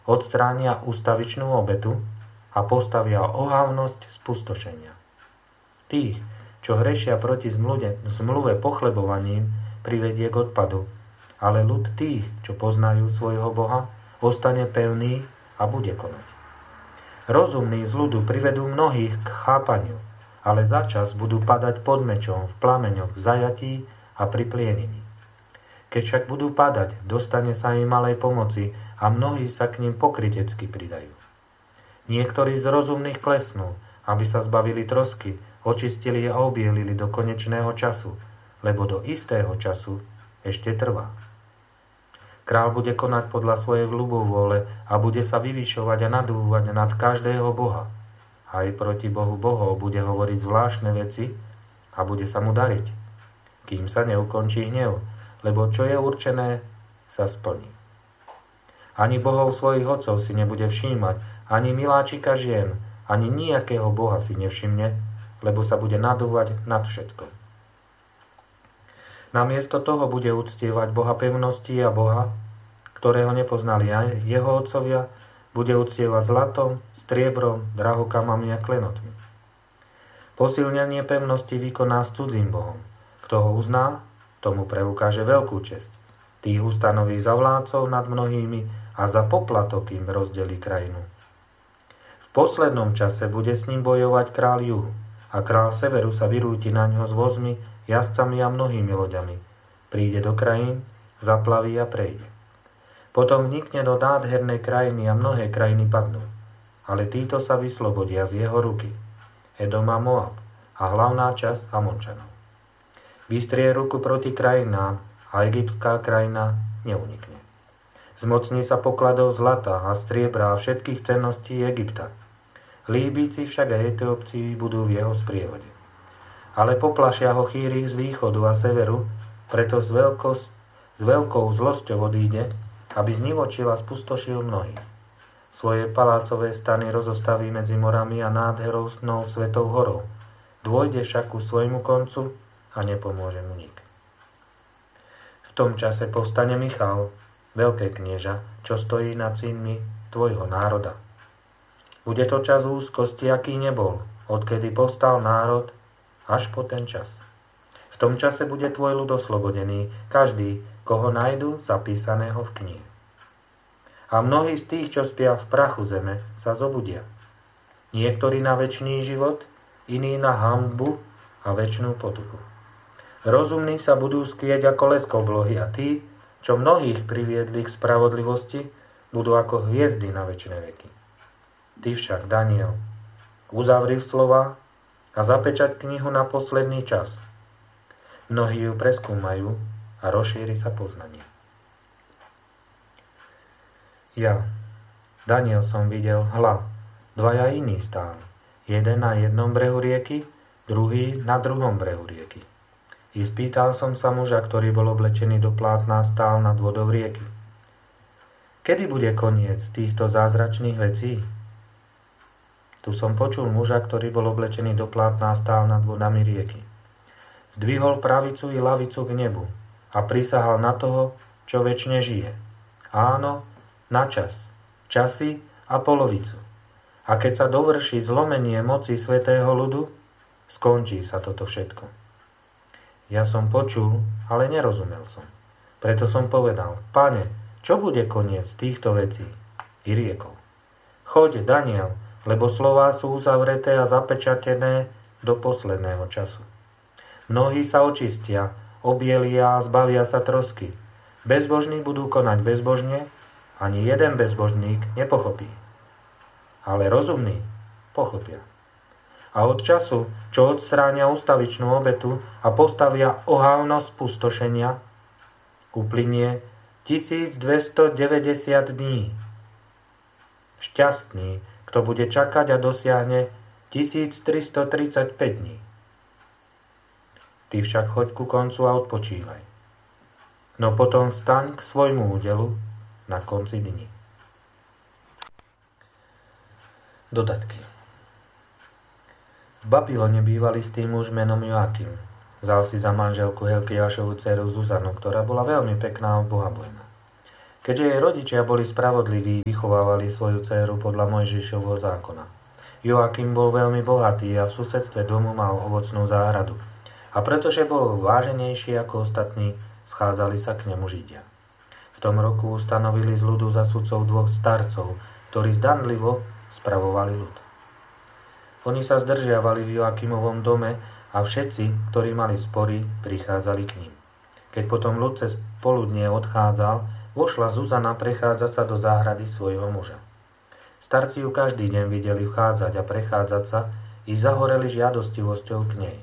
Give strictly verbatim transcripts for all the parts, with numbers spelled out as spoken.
odstránia ústavičnú obetu a postavia ohavnosť spustošenia. Tých, čo hrešia proti zmluve, zmluve pochlebovaním, privedie k odpadu, ale ľud tých, čo poznajú svojho Boha, ostane pevný a bude konať. Rozumní z ľudu privedú mnohých k chápaniu, ale začas budú padať pod mečom, v plameňoch, zajatí a pri plienení. Keď však budú padať, dostane sa im malej pomoci a mnohí sa k ním pokrytecky pridajú. Niektorí z rozumných klesnú, aby sa zbavili trosky, očistili a obielili do konečného času, lebo do istého času ešte trvá. Král bude konať podľa svojej ľubovôle a bude sa vyvyšovať a nadúvať nad každého boha. Aj proti Bohu bohov bude hovoriť zvláštne veci a bude sa mu dariť, kým sa neukončí hnev, lebo čo je určené, sa splní. Ani bohov svojich otcov si nebude všímať, ani miláčika žien, ani nejakého boha si nevšimne, lebo sa bude nadúvať nad všetko. Namiesto toho bude uctievať Boha pevnosti a Boha, ktorého nepoznali aj jeho otcovia, bude uctievať zlatom, striebrom, drahokamami a klenotmi. Posilnenie pevnosti vykoná s cudzým bohom. Kto ho uzná, tomu preukáže veľkú česť. Tých ustanoví za vládcov nad mnohými a za poplatok im rozdelí krajinu. V poslednom čase bude s ním bojovať kráľ juhu a kráľ severu sa vyrúti na ňo s vozmi, jazdcami a mnohými loďami. Príde do krajín, zaplaví a prejde. Potom vnikne do nádhernej krajiny a mnohé krajiny padnú. Ale títo sa vyslobodia z jeho ruky. Edom a Moab a hlavná časť Amončanov. Vystrie ruku proti krajinám a egyptská krajina neunikne. Zmocní sa pokladov zlata a striebra a všetkých cenností Egypta. Líbíci však a Etiópci budú v jeho sprievode. Ale poplašia ho chýry z východu a severu, preto s, veľkosť, s veľkou zlosťou odíde, aby znivočil a spustošil mnohých. Svoje palácové stany rozostaví medzi morami a nádherou snou svetou horou. Dôjde však ku svojmu koncu a nepomôže mu nik. V tom čase povstane Michal, veľké knieža, čo stojí nad synmi tvojho národa. Bude to čas úzkosti, aký nebol, odkedy povstal národ, až po ten čas. V tom čase bude tvoj ľud oslobodený, každý, koho nájdu zapísaného v knihe. A mnohí z tých, čo spia v prachu zeme, sa zobudia. Niektorí na večný život, iní na hanbu a večnú potupu. Rozumní sa budú skvieť ako leskoblohy a tí, čo mnohých priviedli k spravodlivosti, budú ako hviezdy na večné veky. Ty však, Daniel, uzavri slova a zapečať knihu na posledný čas. Mnohí ju preskúmajú a rozšíri sa poznanie. Ja, Daniel, som videl, hľa, dvaja iní stáli. Jeden na jednom brehu rieky, druhý na druhom brehu rieky. I spýtal som sa muža, ktorý bol oblečený do plátna, stál nad vodou rieky. Kedy bude koniec týchto zázračných vecí? Tu som počul muža, ktorý bol oblečený do plátna, stál nad vodami rieky. Zdvihol pravicu i lavicu k nebu a prisahal na toho, čo večne žije. Áno, na čas, časy a polovicu. A keď sa dovrší zlomenie moci svätého ľudu, skončí sa toto všetko. Ja som počul, ale nerozumel som. Preto som povedal, Pane, čo bude koniec týchto vecí? I riekol, choď, Daniel, lebo slová sú uzavreté a zapečatené do posledného času. Mnohí sa očistia, obielia a zbavia sa trosky. Bezbožní budú konať bezbožne, ani jeden bezbožník nepochopí. Ale rozumní pochopia. A od času, čo odstránia ustavičnú obetu a postavia ohávnosť spustošenia, uplynie tisícdvestodeväťdesiat dní. Šťastný, kto bude čakať a dosiahne tisíctristotridsaťpäť dní. Ty však choď ku koncu a odpočívaj. No potom staň k svojmu údelu na konci dní. Dodatky. V Babylone býval istý muž menom Joakim. Vzal si za manželku Hilkiášovu dceru Zuzanu, ktorá bola veľmi pekná a bohabojná. Keďže jej rodičia boli spravodliví, vychovávali svoju dcéru podľa Mojžišovho zákona. Joakim bol veľmi bohatý a v susedstve domu mal ovocnú záhradu. A pretože bol váženejší ako ostatní, schádzali sa k nemu Židia. V tom roku ustanovili z ľudu za sudcov dvoch starcov, ktorí zdanlivo spravovali ľud. Oni sa zdržiavali v Joakimovom dome a všetci, ktorí mali spory, prichádzali k ním. Keď potom ľud cez poludnie odchádzal, vošla Zuzana prechádzať sa do záhrady svojho muža. Starci ju každý deň videli vchádzať a prechádzať sa i zahoreli žiadostivosťou k nej.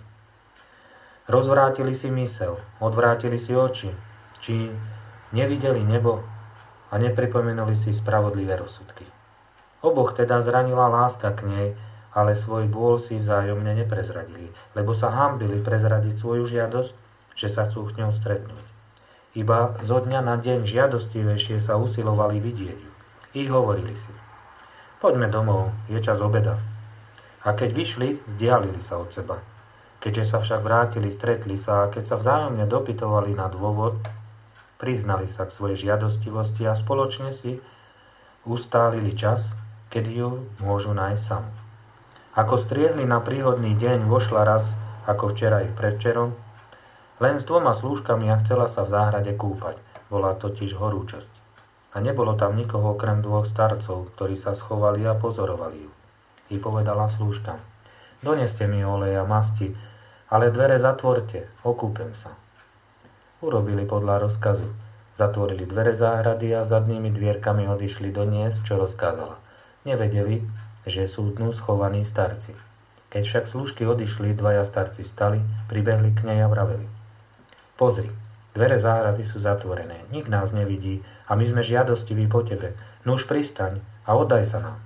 Rozvrátili si mysel, odvrátili si oči, či nevideli nebo a nepripomenuli si spravodlivé rozsudky. Oboch teda zranila láska k nej, ale svoj bôl si vzájomne neprezradili, lebo sa hanbili prezradiť svoju žiadosť, že sa chcú s ňou stretnúť. Iba zo dňa na deň žiadostivejšie sa usilovali vidieť ju. I hovorili si: poďme domov, je čas obeda. A keď vyšli, vzdialili sa od seba. Keďže sa však vrátili, stretli sa a keď sa vzájomne dopytovali na dôvod, priznali sa k svojej žiadostivosti a spoločne si ustálili čas, kedy ju môžu nájsť samú. Ako striehli na príhodný deň, vošla raz, ako včera i predvčerom, len s dvoma slúžkami a chcela sa v záhrade kúpať. Bola totiž horúčosť. A nebolo tam nikoho okrem dvoch starcov, ktorí sa schovali a pozorovali ju. I povedala slúžkam: doneste mi olej a masti, ale dvere zatvorte, okúpem sa. Urobili podľa rozkazu. Zatvorili dvere záhrady a zadnými dvierkami odišli doniesť, čo rozkázala. Nevedeli, že sú dnu schovaní starci. Keď však slúžky odišli, dvaja starci stali, pribehli k nej a vraveli: pozri, dvere záhrady sú zatvorené, nik nás nevidí a my sme žiadostiví po tebe. Nuž pristaň a oddaj sa nám.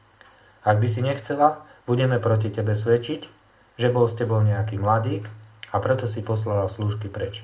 Ak by si nechcela, budeme proti tebe svedčiť, že bol s tebou nejaký mladík a preto si poslala slúžky preč.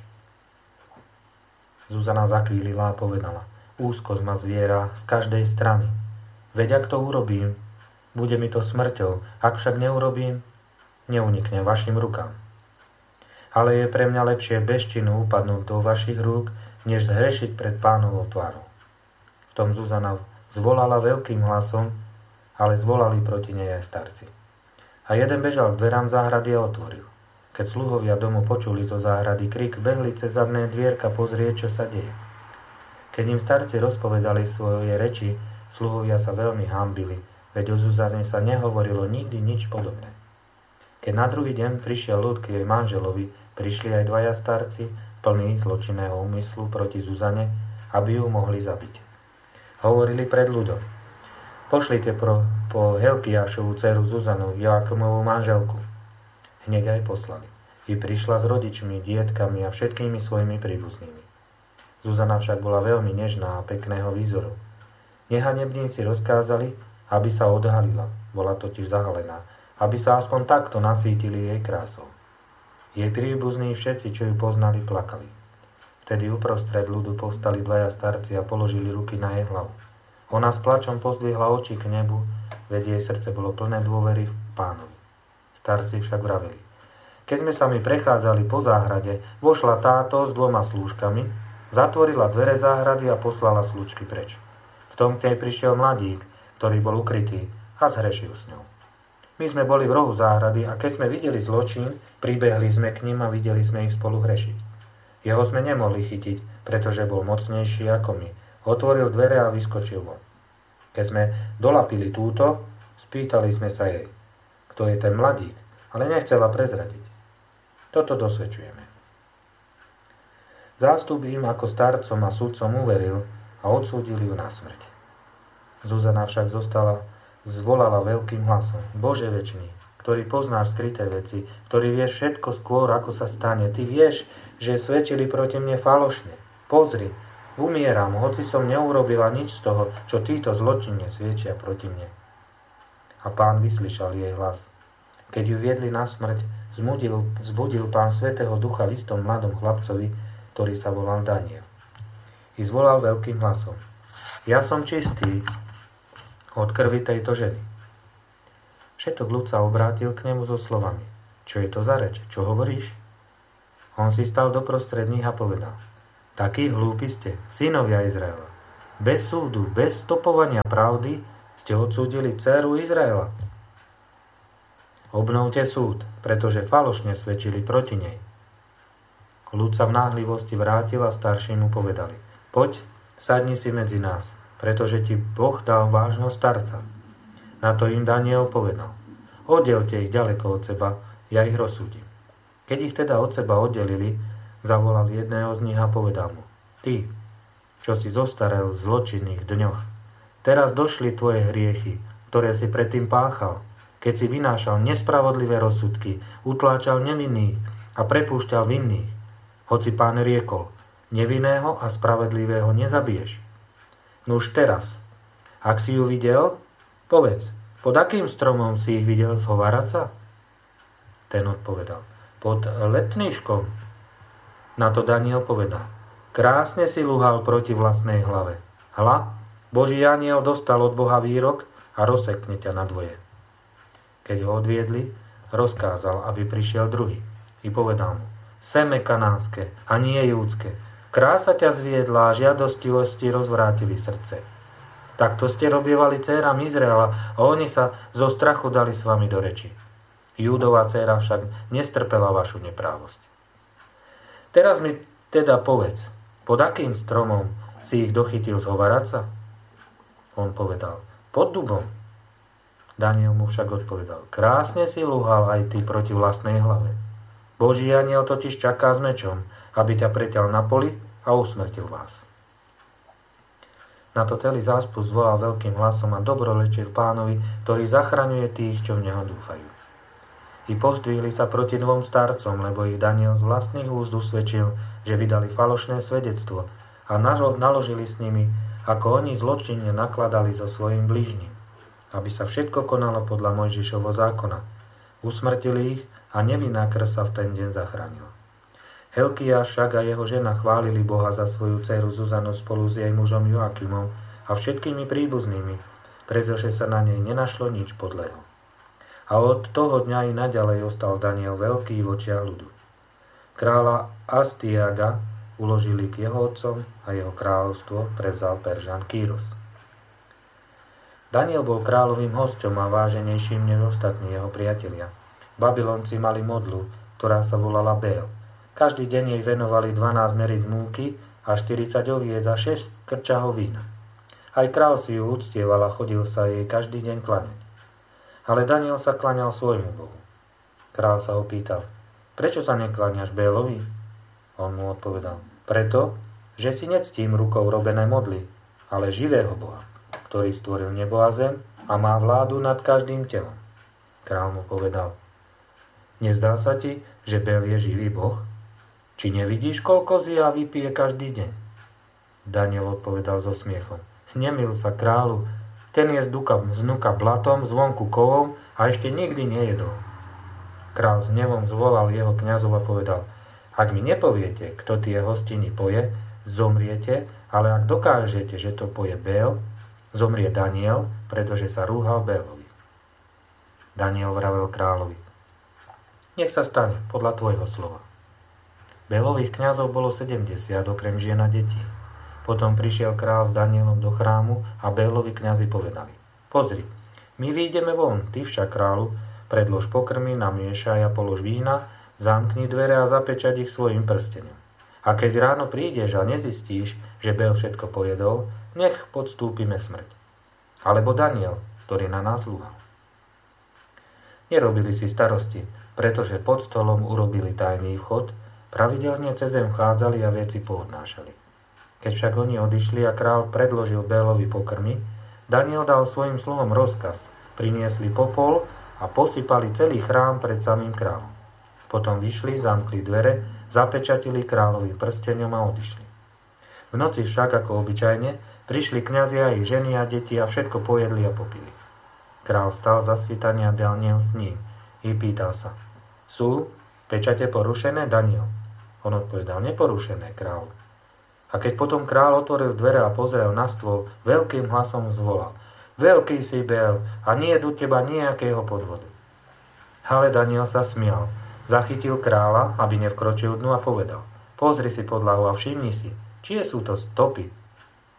Zuzana zakvílila a povedala: úzkosť ma zviera z každej strany. Veď ak to urobím, bude mi to smrťou, ak však neurobím, neunikne vašim rukám. Ale je pre mňa lepšie bezčinu upadnúť do vašich rúk, než zhrešiť pred Pánovou tvárou. V tom Zuzana zvolala veľkým hlasom, ale zvolali proti nej aj starci. A jeden bežal k dverám záhrady a otvoril. Keď sluhovia domu počuli zo záhrady krik, behli cez zadné dvierka pozrieť, čo sa deje. Keď im starci rozpovedali svoje reči, sluhovia sa veľmi hanbili, veď o Zuzane sa nehovorilo nikdy nič podobné. Keď na druhý deň prišiel ľud k jej manželovi, prišli aj dvaja starci, plní zločinného úmyslu proti Zuzane, aby ju mohli zabiť. Hovorili pred ľuďom: pošlite pro, po Helkiášovu dceru Zuzanu, Joakimovú manželku. Hneď aj poslali. I prišla s rodičmi, dietkami a všetkými svojimi príbuznými. Zuzana však bola veľmi nežná a pekného výzoru. Nehanebníci rozkázali, aby sa odhalila, bola totiž zahalená, aby sa aspoň takto nasítili jej krásou. Jej príbuzní všetci, čo ju poznali, plakali. Vtedy uprostred ľudu povstali dvaja starci a položili ruky na jej hlavu. Ona s plačom pozdvihla oči k nebu, veď jej srdce bolo plné dôvery v Pánovi. Starci však vraveli: keď sme sa mi prechádzali po záhrade, vošla táto s dvoma slúžkami, zatvorila dvere záhrady a poslala slúžky preč. V tom k nej prišiel mladík, ktorý bol ukrytý, a zhrešil s ňou. My sme boli v rohu záhrady a keď sme videli zločin, pribehli sme k ním a videli sme ich spolu hrešiť. Jeho sme nemohli chytiť, pretože bol mocnejší ako my. Otvoril dvere a vyskočil von. Keď sme dolapili túto, spýtali sme sa jej, kto je ten mladík, ale nechcela prezradiť. Toto dosvedčujeme. Zástup im ako starcom a sudcom uveril a odsúdil ju na smrť. Zuzana však zostala, zvolala veľkým hlasom: Bože večný, ktorý poznáš skryté veci, ktorý vieš všetko skôr, ako sa stane. Ty vieš, že svedčili proti mne falošne. Pozri, umieram, hoci som neurobila nič z toho, čo títo zločinne svedčia proti mne. A Pán vyslyšal jej hlas. Keď ju viedli na smrť, zbudil, zbudil Pán Svätého Ducha v istom mladom chlapcovi, ktorý sa volal Daniel. I zvolal veľkým hlasom: Ja som čistý od krvi tejto ženy. Všetok ľud sa obrátil k nemu so slovami: Čo je to za reč? Čo hovoríš? On si stal doprostred nich a povedal: Takí hlúpi ste, synovia Izraela. Bez súdu, bez stopovania pravdy ste odsúdili dcéru Izraela. Obnovte súd, pretože falošne svedčili proti nej. Ľud sa v náhlivosti vrátil a starší mu povedali: Poď, sadni si medzi nás, pretože ti Boh dal vážneho starca. Na to im Daniel povedal: Oddielte ich ďaleko od seba, ja ich rozsúdim. Keď ich teda od seba oddelili, zavolal jedného z nich a povedal mu: Ty, čo si zostarel v zločinných dňoch, teraz došli tvoje hriechy, ktoré si predtým páchal, keď si vynášal nespravodlivé rozsudky, utláčal nevinných a prepúšťal vinných. Hoci Pán riekol: nevinného a spravedlivého nezabiješ. No už teraz, ak si ju videl, povedz, pod akým stromom si ich videl zhovárať sa? Ten odpovedal: pod letníškom. Na to Daniel povedal: krásne si luhal proti vlastnej hlave. Hľa, Boží aniel dostal od Boha výrok a rozsekne ťa na dvoje. Keď ho odviedli, rozkázal, aby prišiel druhý. I povedal mu: seme kanánske a nie júdske. Krása ťa zviedla a žiadostivosti rozvrátili srdce. Takto ste robievali dcéram Izraela a oni sa zo strachu dali s vami do reči. Júdova dcéra však nestrpela vašu neprávosť. Teraz mi teda povedz, pod akým stromom si ich dochytil zhovárať sa? On povedal: pod dubom. Daniel mu však odpovedal: krásne si luhal aj ty proti vlastnej hlave. Boží aniel totiž čaká s mečom, aby ťa preťal na poli a usmrtil vás. Na to celý zástup zvolal veľkým hlasom a dobrorečil Pánovi, ktorý zachraňuje tých, čo v neho dúfajú. I pozdvihli sa proti dvom starcom, lebo ich Daniel z vlastných úst usvedčil, že vydali falošné svedectvo a naložili s nimi, ako oni zločinne nakladali so svojím blížnym, aby sa všetko konalo podľa Mojžišovho zákona. Usmrtili ich a nevinná krv sa v ten deň zachránila. Helkiáš však a jeho žena chválili Boha za svoju dceru Zuzanu spolu s jej mužom Joakimom a všetkými príbuznými, pretože sa na nej nenašlo nič podlého. A od toho dňa i naďalej ostal Daniel veľký v očiach ľudu. Kráľa Astiaga uložili k jeho otcom a jeho kráľovstvo prevzal Peržan Kýros. Daniel bol kráľovým hosťom a váženejším než ostatní jeho priatelia. Babylonci mali modlu, ktorá sa volala Bél. Každý deň jej venovali dvanásť meric múky a štyridsať oviec a šesť krčahov vína. Aj kráľ si ju uctieval a chodil sa jej každý deň klaňať. Ale Daniel sa klaňal svojmu Bohu. Kráľ sa ho pýtal: prečo sa nekláňaš Bélovi? On mu odpovedal: preto, že si nectím rukou robené modly, ale živého Boha, ktorý stvoril nebo a zem a má vládu nad každým telom. Kráľ mu povedal: nezdá sa ti, že Bél je živý Boh? Či nevidíš, koľko zje a vypije každý deň? Daniel odpovedal so smiechom: nemil sa kráľu, ten je znuka blatom, zvonku kovom a ešte nikdy nejedol. Král s hnevom zvolal jeho kňazov a povedal: ak mi nepoviete, kto tie hostiny poje, zomriete, ale ak dokážete, že to poje Bél, zomrie Daniel, pretože sa rúhal Bélovi. Daniel vravel kráľovi: nech sa stane podľa tvojho slova. Bélových kňazov bolo sedemdesiat, okrem žien a detí. Potom prišiel kráľ s Danielom do chrámu a Bélovi kňazi povedali: pozri, my vyjdeme von, ty však kráľu, predlož pokrmy, namiešaj a polož vína, zamkni dvere a zapečať ich svojim prstenom. A keď ráno prídeš a nezistíš, že Bél všetko pojedol, nech podstúpime smrť. Alebo Daniel, ktorý na nás lúhal. Nerobili si starosti, pretože pod stolom urobili tajný vchod, pravidelne cez zem vchádzali a veci poodnášali. Keď však oni odišli a král predložil Bélovi pokrmy, Daniel dal svojim sluhom rozkaz, priniesli popol a posypali celý chrám pred samým kráľom. Potom vyšli, zamkli dvere, zapečatili kráľovým prsteňom a odišli. V noci však, ako obyčajne, prišli kňazi a ich ženy a deti a všetko pojedli a popili. Král stal za svitania Daniel s ním i pýtal sa: sú pečate porušené, Daniel? On odpovedal: neporušené, kráľ. A keď potom kráľ otvoril dvere a pozrel na stôl, veľkým hlasom zvolal: veľký si Bél a nie je u teba nejakého podvodu. Ale Daniel sa smial, zachytil kráľa, aby nevkročil dnu a povedal: pozri si podlahu a všimni si, čie sú to stopy.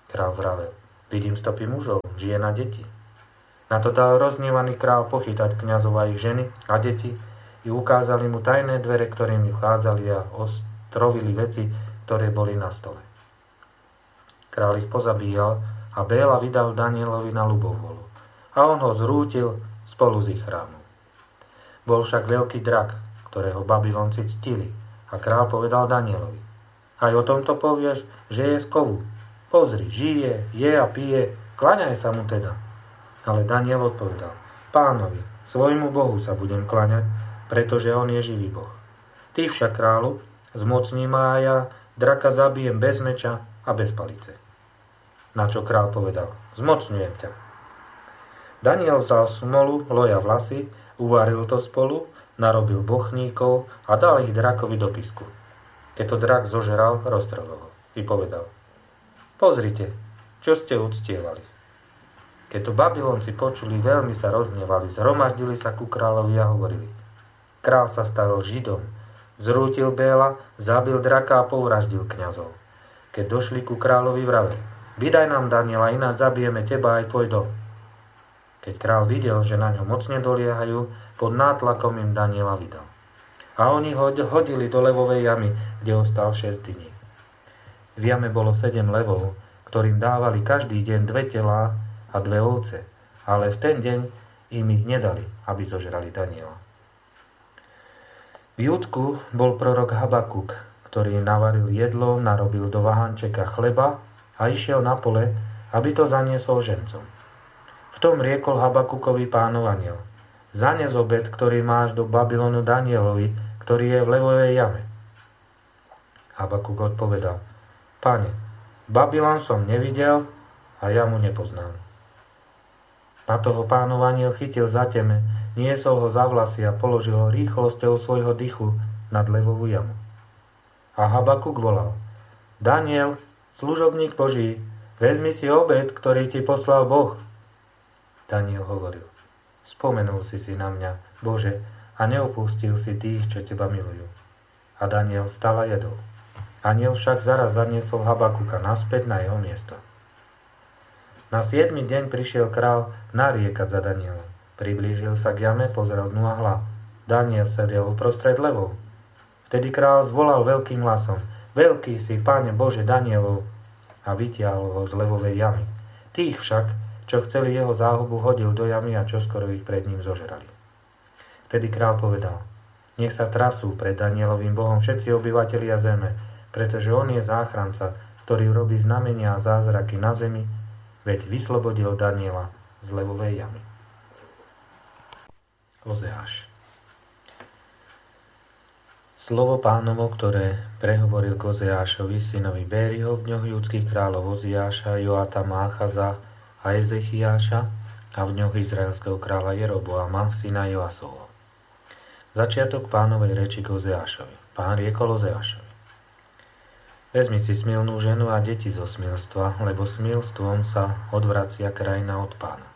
Král vravel: Vidím stopy mužov, žien a detí. Na to dal rozhnevaný král pochytať kňazov a ich ženy a deti i ukázali mu tajné dvere, ktorými vchádzali a ostrovili veci, ktoré boli na stole. Král ich pozabíjal a Béla vydal Danielovi na ľubovolu a on ho zrútil spolu s ich chrámom. Bol však veľký drak, ktorého Babylonci ctili, a král povedal Danielovi: Aj o tomto povieš, že je z kovu. Pozri, žije, je a pije, kláňaj sa mu teda. Ale Daniel odpovedal: Pánovi, svojmu Bohu sa budem kláňať, pretože on je živý Boh. Ty však, kráľu, zmocní ma a ja draka zabijem bez meča a bez palice. Na čo král povedal: Zmocňujem ťa. Daniel vzal smolu, loja vlasy, uvaril to spolu, narobil bochníkov a dal ich drakovi do pisku. Keď to drak zožeral, roztrhol ho i povedal: Pozrite, čo ste uctievali. Keď to Babylonci počuli, veľmi sa rozhnevali, zhromaždili sa ku kráľovi a hovorili: Král sa stal Židom, zrútil Béla, zabil draka a povraždil kňazov. Keď došli ku kráľovi, vraveli: Vydaj nám Daniela, ináč zabijeme teba aj tvoj dom. Keď král videl, že na ňo mocne doliehajú, pod nátlakom im Daniela vydal. A oni ho hodili do levovej jamy, kde ostal šesť dní. V jame bolo sedem levov, ktorým dávali každý deň dve telá a dve ovce, ale v ten deň im ich nedali, aby zožrali Daniela. V Júdsku bol prorok Habakuk, ktorý navaril jedlo, narobil do vahančeka chleba a išiel na pole, aby to zaniesol žencom. V tom riekol Habakukovi Pánov anjel: Zanies obed, ktorý máš do Babylonu Danielovi, ktorý je v levovej jame. Habakuk odpovedal: Pane, Babylon som nevidel a ja mu nepoznám. Na toho Pánov anjel chytil za teme, niesol ho za vlasy a položil ho rýchlosťou svojho dychu nad levovú jamu. A Habakuk volal: Daniel, služobník Boží, vezmi si obed, ktorý ti poslal Boh. Daniel hovoril: Spomenul si si na mňa, Bože, a neopustil si tých, čo teba milujú. A Daniel stal a jedol. Anjel však zaraz zaniesol Habakuka naspäť na jeho miesto. Na siedmy deň prišiel král nariekať za Danielom. Priblížil sa k jame, pozrel dnu a hľa. Daniel sedel uprostred levov. Vtedy král zvolal veľkým hlasom: Veľký si, Pane Bože Danielov, a vytiahol ho z levovej jamy. Tých však, čo chceli jeho záhubu, hodil do jamy a čoskoro ich pred ním zožrali. Vtedy král povedal: Nech sa trasú pred Danielovým Bohom všetci obyvatelia zeme, pretože on je záchranca, ktorý robí znamenia a zázraky na zemi, veď vyslobodil Daniela z levovej jamy. Ozeáš. Slovo Pánovo, ktoré prehovoril k Ozeášovi, synovi Bériho, v dňoch judských kráľov Oziáša, Joatama, Achaza a Ezechiáša a v dňoch izraelského kráľa Jeroboama, syna Joasovho. Začiatok Pánovej reči k Ozeášovi. Pán riekol Ozeášovi: Vezmi si smilnú ženu a deti zo smilstva, lebo smilstvom sa odvracia krajina od Pána.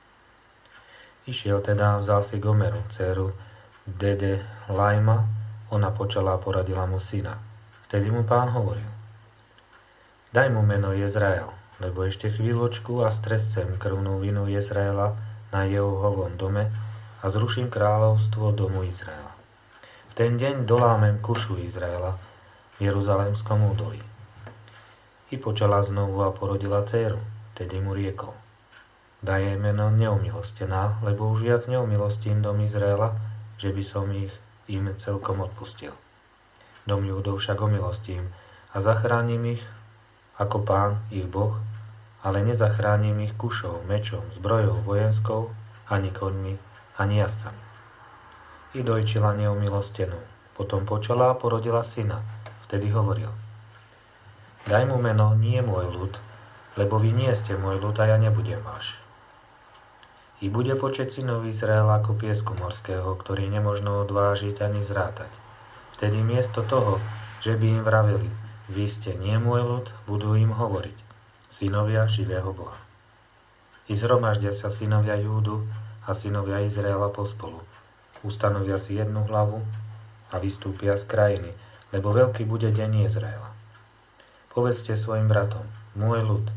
Išiel teda, vzal si Gomeru, dceru Dede Lajma, ona počala a poradila mu syna. Vtedy mu Pán hovoril: Daj mu meno Jezrael, lebo ešte chvíľočku a strescem krvnú vinu Jezraela na Jehovovom dome a zruším kráľovstvo domu Izraela. V ten deň dolámem kušu Izraela v Jeruzalémskom údolí. I počala znovu a porodila dceru, tedy mu riekol: Daj jej meno Neumilostená, lebo už viac neumilostím dom Izraela, že by som ich im celkom odpustil. Dom Júdov však omilostím a zachránim ich ako Pán, ich Boh, ale nezachránim ich kušou, mečom, zbrojou vojenskou, ani koňmi, ani jazdcami. I dojčila neumilostenú, potom počala a porodila syna, vtedy hovoril: Daj mu meno nie môj ľud, lebo vy nie ste môj ľud a ja nebudem váš. I bude počet synov Izraela ako piesku morského, ktorý nemožno odvážiť ani zrátať. Vtedy miesto toho, že by im vraveli: Vy ste nie môj ľud, budú im hovoriť: Synovia živého Boha. I zhromaždia sa synovia Júdu a synovia Izraela pospolu. Ustanovia si jednu hlavu a vystúpia z krajiny, lebo veľký bude deň Izraela. Povedzte svojim bratom: Môj ľud,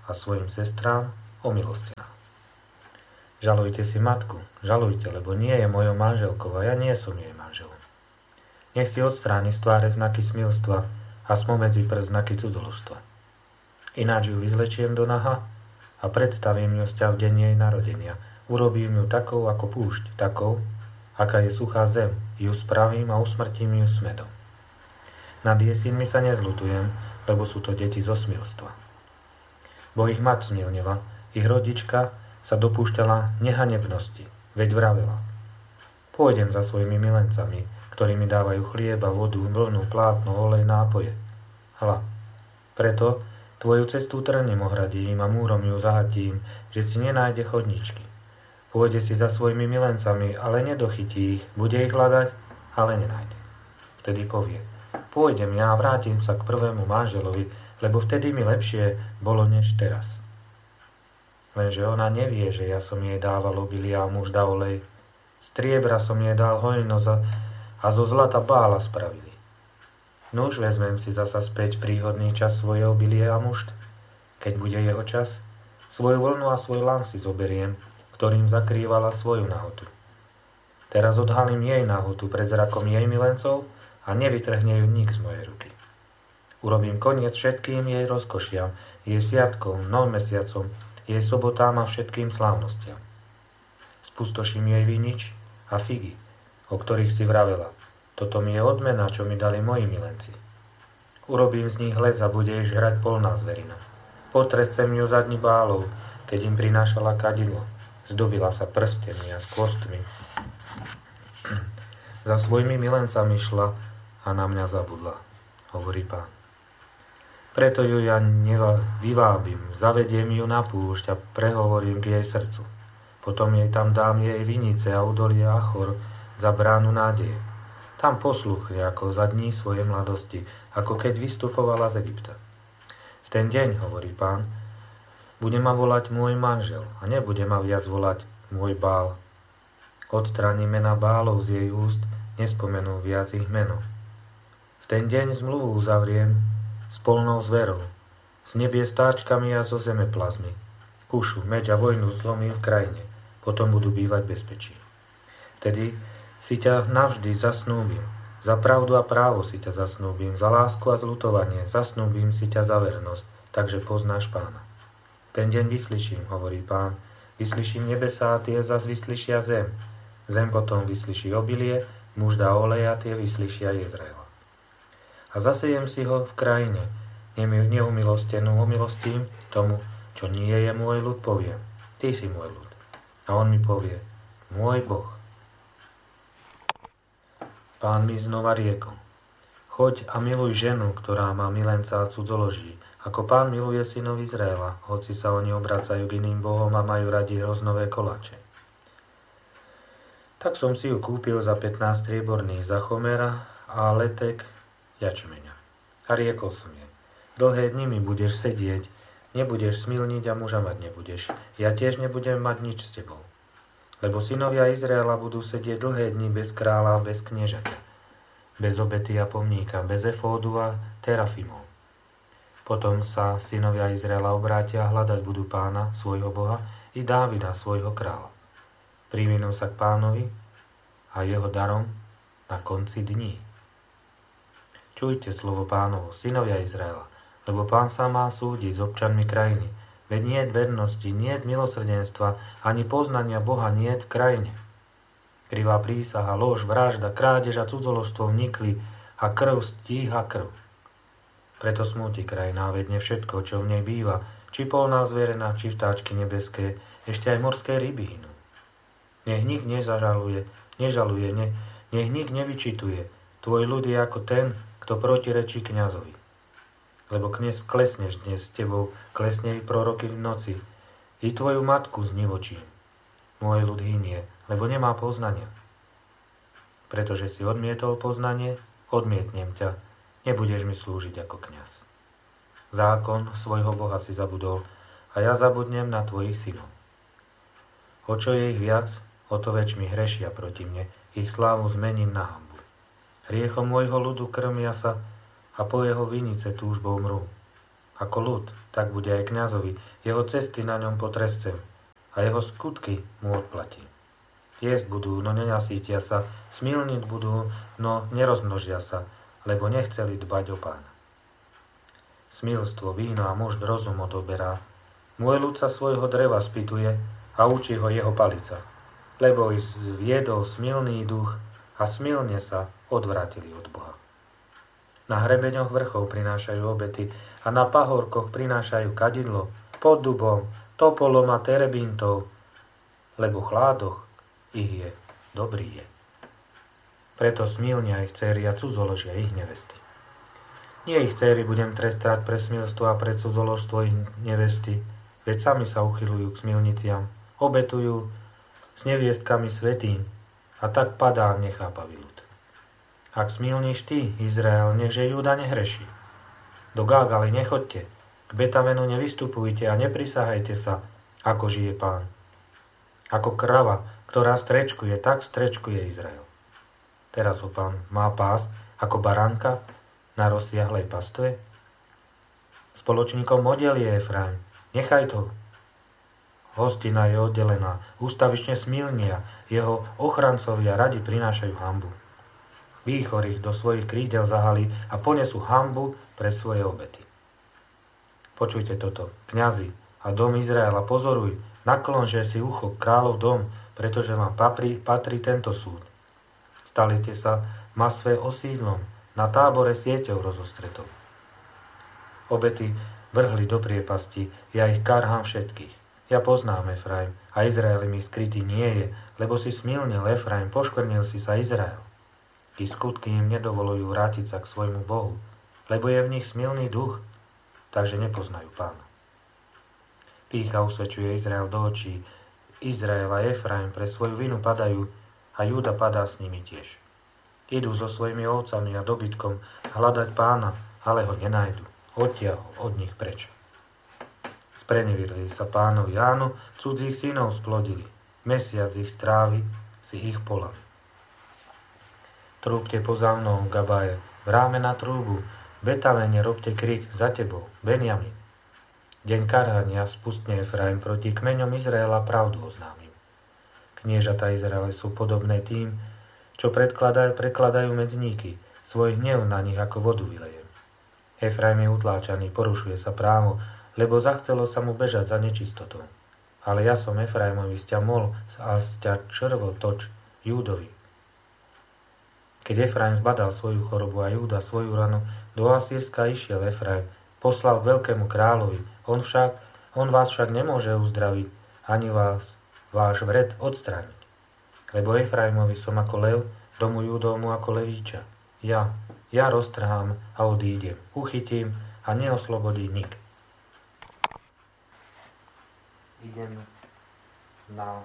a svojim sestrám omilostená. Žalujte si matku, žalujte, lebo nie je mojou manželkou a ja nie som jej manželom. Nech si odstráni z tváre znaky smilstva a spomedzi prst znaky cudzoložstva. Ináč ju vyzlečiem do naha a predstavím ju sťa v deň jej narodenia. Urobím ju takou ako púšť, takou, aká je suchá zem, ju spravím a usmrtím ju smedom. Nad jej synmi sa nezľutujem, lebo sú to deti zo smilstva. Bo ich mat smilnila, ich rodička sa dopúšťala nehanebnosti, veď vravela: pôjdem za svojimi milencami, ktorí mi dávajú chlieba, vodu, vlnu, plátno, olej, nápoje. Hľa, preto tvoju cestu trnem ohradím a múrom ju zahatím, že si nenájde chodničky. Pôjde si za svojimi milencami, ale nedochytí ich, bude ich hľadať, ale nenájde. Vtedy povie: pôjdem ja a vrátim sa k prvému manželovi, lebo vtedy mi lepšie bolo než teraz. Lenže ona nevie, že ja som jej dával obilie a muž dal olej. Striebra som jej dal hojnosť a zo zlata bála spravili. Nuž vezmem si zasa späť príhodný čas svoje obilie a mušt. Keď bude jeho čas, svoju vlnu a svoj lan si zoberiem, ktorým zakrývala svoju nahotu. Teraz odhalím jej nahotu pred zrakom jej milencov a nevytrhne ju nik z mojej ruky. Urobím koniec všetkým jej rozkošiam, jej sviatkom, novmesiacom, jej sobotám a všetkým slávnostiam. Spustoším jej vinič a figy, o ktorých si vravela: toto mi je odmena, čo mi dali moji milenci. Urobím z nich les a bude jej žrať polná zverina. Potrescem ju za dni bálov, keď im prinášala kadidlo. Zdobila sa prstenmi a s kostmi. Za svojimi milencami šla a na mňa zabudla, hovorí Pán. Preto ju ja vyvábim, zavediem ju na púšť a prehovorím k jej srdcu. Potom jej tam dám jej vinice a udolie Achor za bránu nádeje. Tam posluchne ako za dní svojej mladosti, ako keď vystupovala z Egypta. V ten deň, hovorí Pán, bude ma volať môj manžel a nebude ma viac volať môj Bál. Odstráni mena Bálov z jej úst, nespomenú viac ich meno. V ten deň zmluvu uzavriem s polnou zverou, s nebie stáčkami a zo zeme plazmy. Kušu, meď a vojnu zlomím v krajine, potom budú bývať bezpečí. Vtedy si ťa navždy zasnúbim, za pravdu a právo si ťa zasnúbim, za lásku a zľutovanie, zasnúbim si ťa za vernosť, takže poznáš Pána. Ten deň vyslyším, hovorí Pán, vyslyším nebesá a tie zas vyslyšia zem. Zem potom vyslyší obilie, muž dá olej a tie vyslyšia Jezraela. A zasejem si ho v krajine, neumilostenú omilostím tomu, čo nie je môj ľud, poviem: ty si môj ľud. A on mi povie: môj Boh. Pán mi znova riekol: choď a miluj ženu, ktorá má milenca a cudzoloží, ako Pán miluje synov Izraela, hoci sa oni obracajú k iným bohom a majú radi hroznové koláče. Tak som si ju kúpil za pätnásť strieborných za chomera a letek jačmeňa. A riekol som jej: dlhé dni mi budeš sedieť, nebudeš smilniť a muža mať nebudeš. Ja tiež nebudem mať nič s tebou. Lebo synovia Izraela budú sedieť dlhé dni bez kráľa a bez kniežaťa, bez obety a pomníka, bez efódu a terafimov. Potom sa synovia Izraela obrátia a hľadať budú Pána, svojho Boha, i Dávida, svojho kráľa. Privinú sa k Pánovi a jeho darom na konci dní. Čujte slovo Pánovo, synovia Izraela, lebo Pán sa má súdiť s občanmi krajiny. Veď niet vernosti, niet milosrdenstva, ani poznania Boha niet v krajine. Krivá prísaha, lož, vražda, krádež a cudzoložstvo vnikli a krv stíha krv. Preto smúti krajina, veď ne všetko, čo v nej býva, či polná zverena, či vtáčky nebeské, ešte aj morské ryby hynú. Nech nik nezažaluje, nežaluje, ne, nech nik nevyčituje. Tvoj ľud je ako ten, kto protirečí kňazovi. Lebo knes klesneš dnes s tebou, klesne i proroky v noci, i tvoju matku znivočím. Môj ľud hynie, lebo nemá poznania. Pretože si odmietol poznanie, odmietnem ťa, nebudeš mi slúžiť ako kňaz. Zákon svojho Boha si zabudol a ja zabudnem na tvojich synov. O čo je ich viac, o to väčšmi mi hrešia proti mne, ich slávu zmením na hanbu. Hriechom môjho ľudu krmia sa a po jeho vinice túžbou mrú. Ako ľud, tak bude aj kňazovi, jeho cesty na ňom potrescem a jeho skutky mu odplatím. Jesť budú, no nenasítia sa, smilniť budú, no nerozmnožia sa, lebo nechceli dbať o Pána. Smilstvo, víno a mužd rozum odoberá. Môj ľud sa svojho dreva spýtuje a učí ho jeho palica, lebo ich zviedol smilný duch a smilne sa odvrátili od Boha. Na hrebeňoch vrchov prinášajú obety a na pahorkoch prinášajú kadidlo, pod dubom, topolom a terebintov, lebo chládoch ich je, dobrý je. Preto smilnia ich dcéry a cudzoložia ich nevesty. Nie ich dcéry budem trestať pre smilstvo a pre cudzoložstvo ich nevesty, veď sami sa uchyľujú k smilniciam, obetujú s neviestkami svätýň a tak padá nechápavý ľud. Ak smilníš ty, Izrael, nechže Júda nehreší. Do Gágaly nechoďte, k Betavenu nevystupujte a neprisahajte sa, ako žije Pán. Ako krava, ktorá strečkuje, tak strečkuje Izrael. Teraz ho Pán má pásť ako baránka na rozsiahlej pastve? Spoločníkom model je Efraim, nechaj to. Hostina je oddelená, ústavične smilnia, jeho ochrancovia radi prinášajú hanbu. Výchor ich do svojich krídel zahalí a ponesú hanbu pre svoje obety. Počujte toto, kňazi a dom Izraela, pozoruj, naklonže si ucho, kráľov dom, pretože vám patrí, patrí tento súd. Stali ste sa Masve osídlom, na tábore sieťou rozostretou. Obety vrhli do priepasti, ja ich karhám všetkých. Ja poznám Efraim a Izrael mi skrytý nie je, lebo si smilnil Efraim, poškvrnil si sa Izrael. I skutky im nedovolujú vrátiť sa k svojmu Bohu, lebo je v nich smilný duch, takže nepoznajú Pána. Pýcha usvedčuje Izrael do očí, Izrael a Efraim pre svoju vinu padajú a Júda padá s nimi tiež. Idú so svojimi ovcami a dobytkom hľadať Pána, ale ho nenajdu. Odtiahol od nich preč. Sprenevierili sa Pánovi, áno, cudzích synov splodili. Mesiac ich strávi si ich polami. Trúbte poza mnou, Gabaje, vráme na trúbu, Betavene robte krik za tebou, Benjamin. Deň karhania spustne Efraim proti kmeňom Izraela pravdu oznámim. Kniežatá Izraele sú podobné tým, čo predkladajú, prekladajú medzníky, svoj hnev na nich ako vodu vylejem. Efraim je utláčaný, porušuje sa právo, lebo zachcelo sa mu bežať za nečistotou. Ale ja som Efraimovi sťa mol a sťa črvotoč Júdovi. Keď Efraim zbadal svoju chorobu a Júda svoju ranu, do Asýrska išiel Efraim, poslal veľkému kráľovi, on, však, on vás však nemôže uzdraviť, ani vás, váš vred odstrániť. Lebo Efraimovi som ako lev, domu Júdovmu ako levíča. Ja, ja roztrhám a odídem, uchytím a neoslobodí nik. Idem na...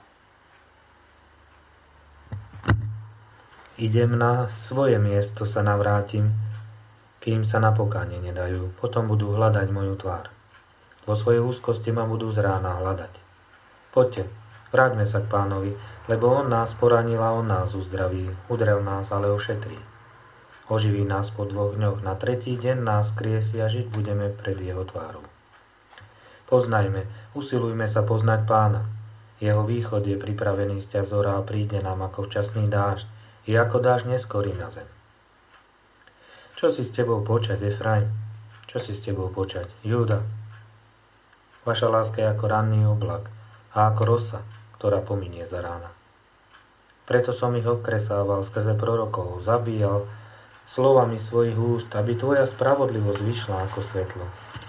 Idem na svoje miesto, sa navrátim, kým sa na pokánie nedajú. Potom budú hľadať moju tvár. Vo svojej úzkosti ma budú z rána hľadať. Poďte, vráťme sa k Pánovi, lebo on nás poranil a on nás uzdraví. Udrel nás, ale ošetrí. Oživí nás po dvoch dňoch. Na tretí deň nás kriesi a žiť budeme pred jeho tvárou. Poznajme, usilujme sa poznať Pána. Jeho východ je pripravený z ťa zora a príde nám ako včasný dážď, i ako dážď neskorý na zem. Čo si s tebou počať, Efraim? Čo si s tebou počať, Júda? Vaša láska je ako ranný oblak a ako rosa, ktorá pominie za rána. Preto som ich obkresával skrze prorokov, zabíjal slovami svojich úst, aby tvoja spravodlivosť vyšla ako svetlo.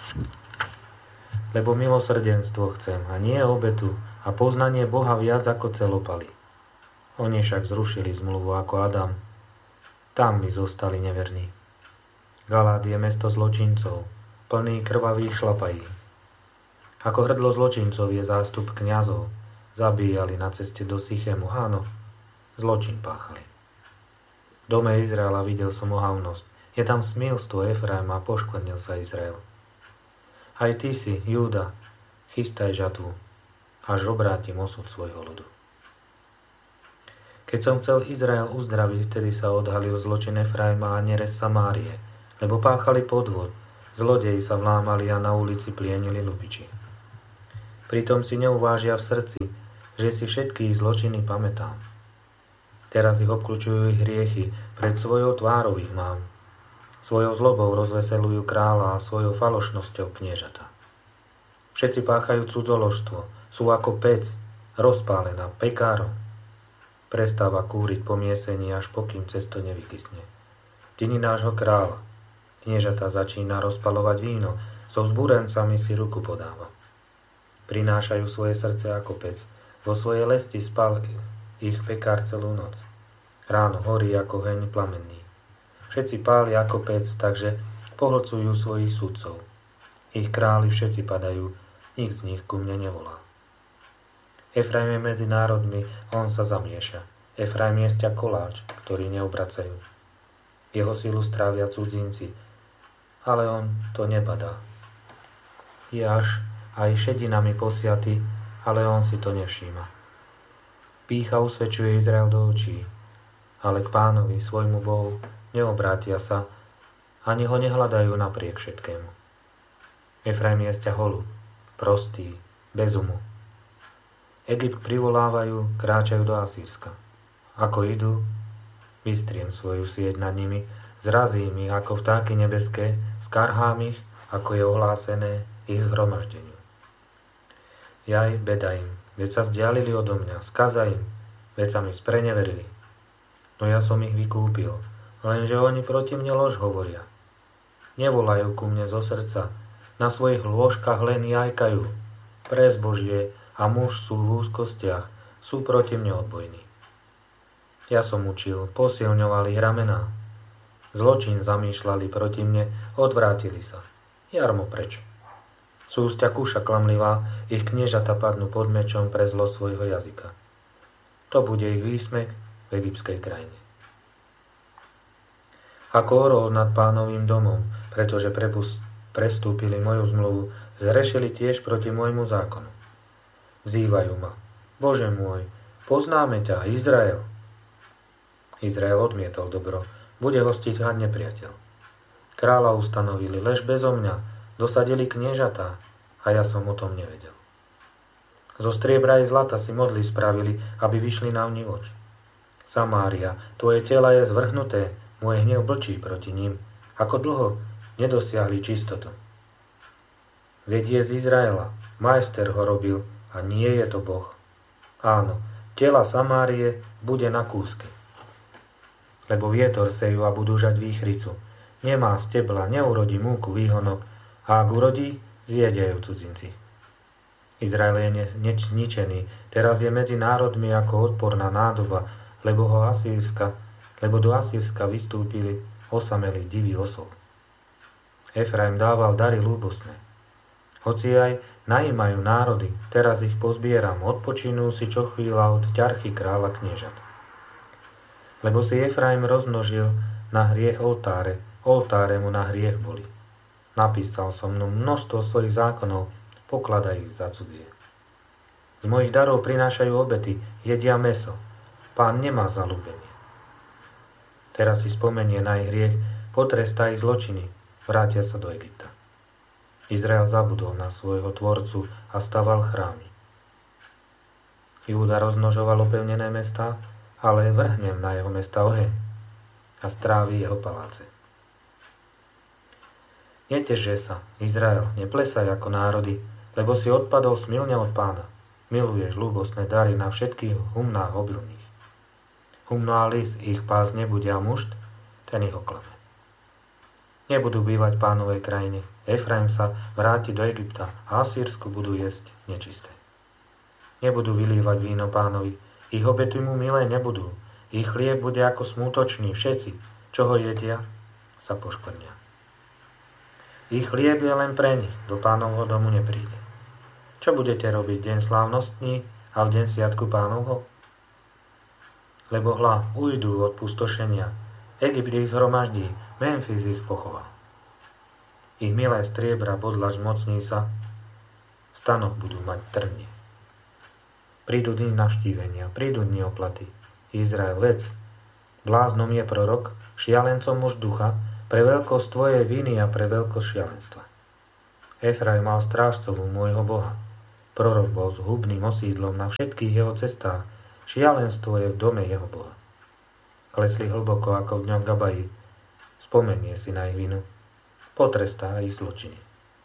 Lebo milosrdenstvo chcem a nie obetu a poznanie Boha viac ako celopaly. Oni však zrušili zmluvu ako Adam. Tam mi zostali neverní. Galád je mesto zločincov, plný krvavých šlapají. Ako hrdlo zločincov je zástup kňazov. Zabíjali na ceste do Sychému, áno, zločin páchali. V dome Izraela videl som ohavnosť. Je tam smilstvo Efraima a poškvrnil sa Izrael. Aj ty si, Júda, chystaj žatvu, až obrátim osud svojho ľudu. Keď som chcel Izrael uzdraviť, vtedy sa odhalil zločin Efraima a nerez Samárie, lebo páchali podvod, zlodeji sa vlámali a na ulici plienili lupiči. Pritom si neuvážia v srdci, že si všetky ich zločiny pamätám. Teraz ich obkľúčujú ich hriechy, pred svojou tvárou ich mám. Svojou zlobou rozveselujú kráľa a svojou falošnosťou kniežata. Všetci páchajú cudzoložstvo, sú ako pec, rozpálená pekárom. Prestáva kúriť po miesení, až pokým cesto nevykysne. Dni nášho kráľa, kniežata začína rozpalovať víno, so vzbúrencami si ruku podáva. Prinášajú svoje srdce ako pec, vo svojej lesti spal ich pekár celú noc. Ráno horí ako heň plamenný. Všetci pália ako pec, takže pohlcujú svojich sudcov. Ich králi všetci padajú, nik z nich ku mne nevolá. Efraim je medzi národmi, on sa zamieša. Efraim je sťa koláč, ktorý neobracajú. Jeho silu strávia cudzinci, ale on to nebadá. Je až aj šedinami posiaty, ale on si to nevšíma. Pýcha usvedčuje Izrael do očí, ale k Pánovi, svojmu Bohu, neobrátia sa, ani ho nehľadajú napriek všetkému. Efraim je sťa holub, prostý, bez umu. Egypt privolávajú, kráčajú do Asýrska. Ako idú, vystriem svoju sieť nad nimi, zrazím ich ako vtáky nebeské, skarhám ich, ako je ohlásené ich zhromaždeniu. Jaj, beda im, veď sa vzdialili odo mňa, skaza im, veď sa mi spreneverili. No ja som ich vykúpil, lenže oni proti mne lož hovoria. Nevolajú ku mne zo srdca, na svojich lôžkach len jajkajú. Pres Božie a muž sú v úzkostiach, sú proti mne odbojní. Ja som učil, posilňovali ich ramená. Zločin zamýšľali proti mne, odvrátili sa. Jarmo preč. Sú sťa kúša klamlivá, ich kniežata padnú pod mečom pre zlo svojho jazyka. To bude ich výsmech v egyptskej krajine. Ako orol nad Pánovým domom, pretože prepust, prestúpili moju zmluvu, zrešili tiež proti môjmu zákonu. Vzývajú ma, Bože môj, poznáme ťa, Izrael. Izrael odmietol dobro, bude ho stíhať nepriateľ. Kráľa ustanovili, lež bezo mňa, dosadili kniežatá, a ja som o tom nevedel. Zo striebra i zlata si modly spravili, aby vyšli na vnívoč. Samária, tvoje tela je zvrhnuté, môj hnev blčí proti ním. Ako dlho nedosiahli čistotu. Veď je z Izraela, majster ho robil a nie je to Boh. Áno, tela Samárie bude na kúsky. Lebo vietor sejú a budú žať výchricu. Nemá stebla, neurodí múku výhonok, a ak urodí, zjedia ju cudzinci. Izrael je zničený, teraz je medzi národmi ako odporná nádoba, lebo ho Asýrska, lebo do Asýrska vystúpili osamelí diví osol. Efraim dával dary ľúbosné. Hoci aj najímajú národy, teraz ich pozbieram, odpočinú si čo chvíľa od ťarchy kráľa kniežat. Lebo si Efraim rozmnožil na hriech oltáre, oltáre mu na hriech boli. Napísal som mnou množstvo svojich zákonov, pokladajú ich za cudzie. Z mojich darov prinášajú obety, jedia mäso. Pán nemá zaľúbenie. Teraz si spomenie na ich hriech, potrestá ich zločiny, vrátia sa do Egypta. Izrael zabudol na svojho tvorcu a staval chrámy. Júda rozmnožoval opevnené mestá, ale vrhnem na jeho mesta oheň a strávi jeho paláce. Neteže sa, Izrael, neplesaj ako národy, lebo si odpadol smilne od Pána. Miluješ ľúbosné dary na všetkých humnách obilných. Humno a lis ich pás nebude a mušt, ten ich oklame. Nebudú bývať Pánovej krajine. Efraim sa vráti do Egypta a Asýrsku budú jesť nečisté. Nebudú vylívať víno Pánovi, ich obety mu milé nebudú. Ich chlieb bude ako smútočný, všetci, čo ho jedia, sa poškvrnia. Ich chlieb je len pre nich, do Pánovho domu nepríde. Čo budete robiť deň slávnostní a v deň sviatku Pánovho? Lebo hľa, ujdú od pustošenia, Egypt ich zhromaždí, Memphis ich pochová. Ich milé striebra bodlaž mocní sa, v stanoch budú mať trnie. Prídu dni navštívenia, prídu dni oplaty. Izrael, vec, bláznom je prorok, šialencom muž ducha, pre veľkosť tvojej viny a pre veľkosť šialenstva. Efraim mal strážcovú môjho Boha. Prorok bol zhubným osídlom na všetkých jeho cestách. Šialenstvo je v dome jeho Boha. Klesli hlboko ako v dňoch Gabaji. Spomenie si na ich vinu. Potrestá ich zločiny.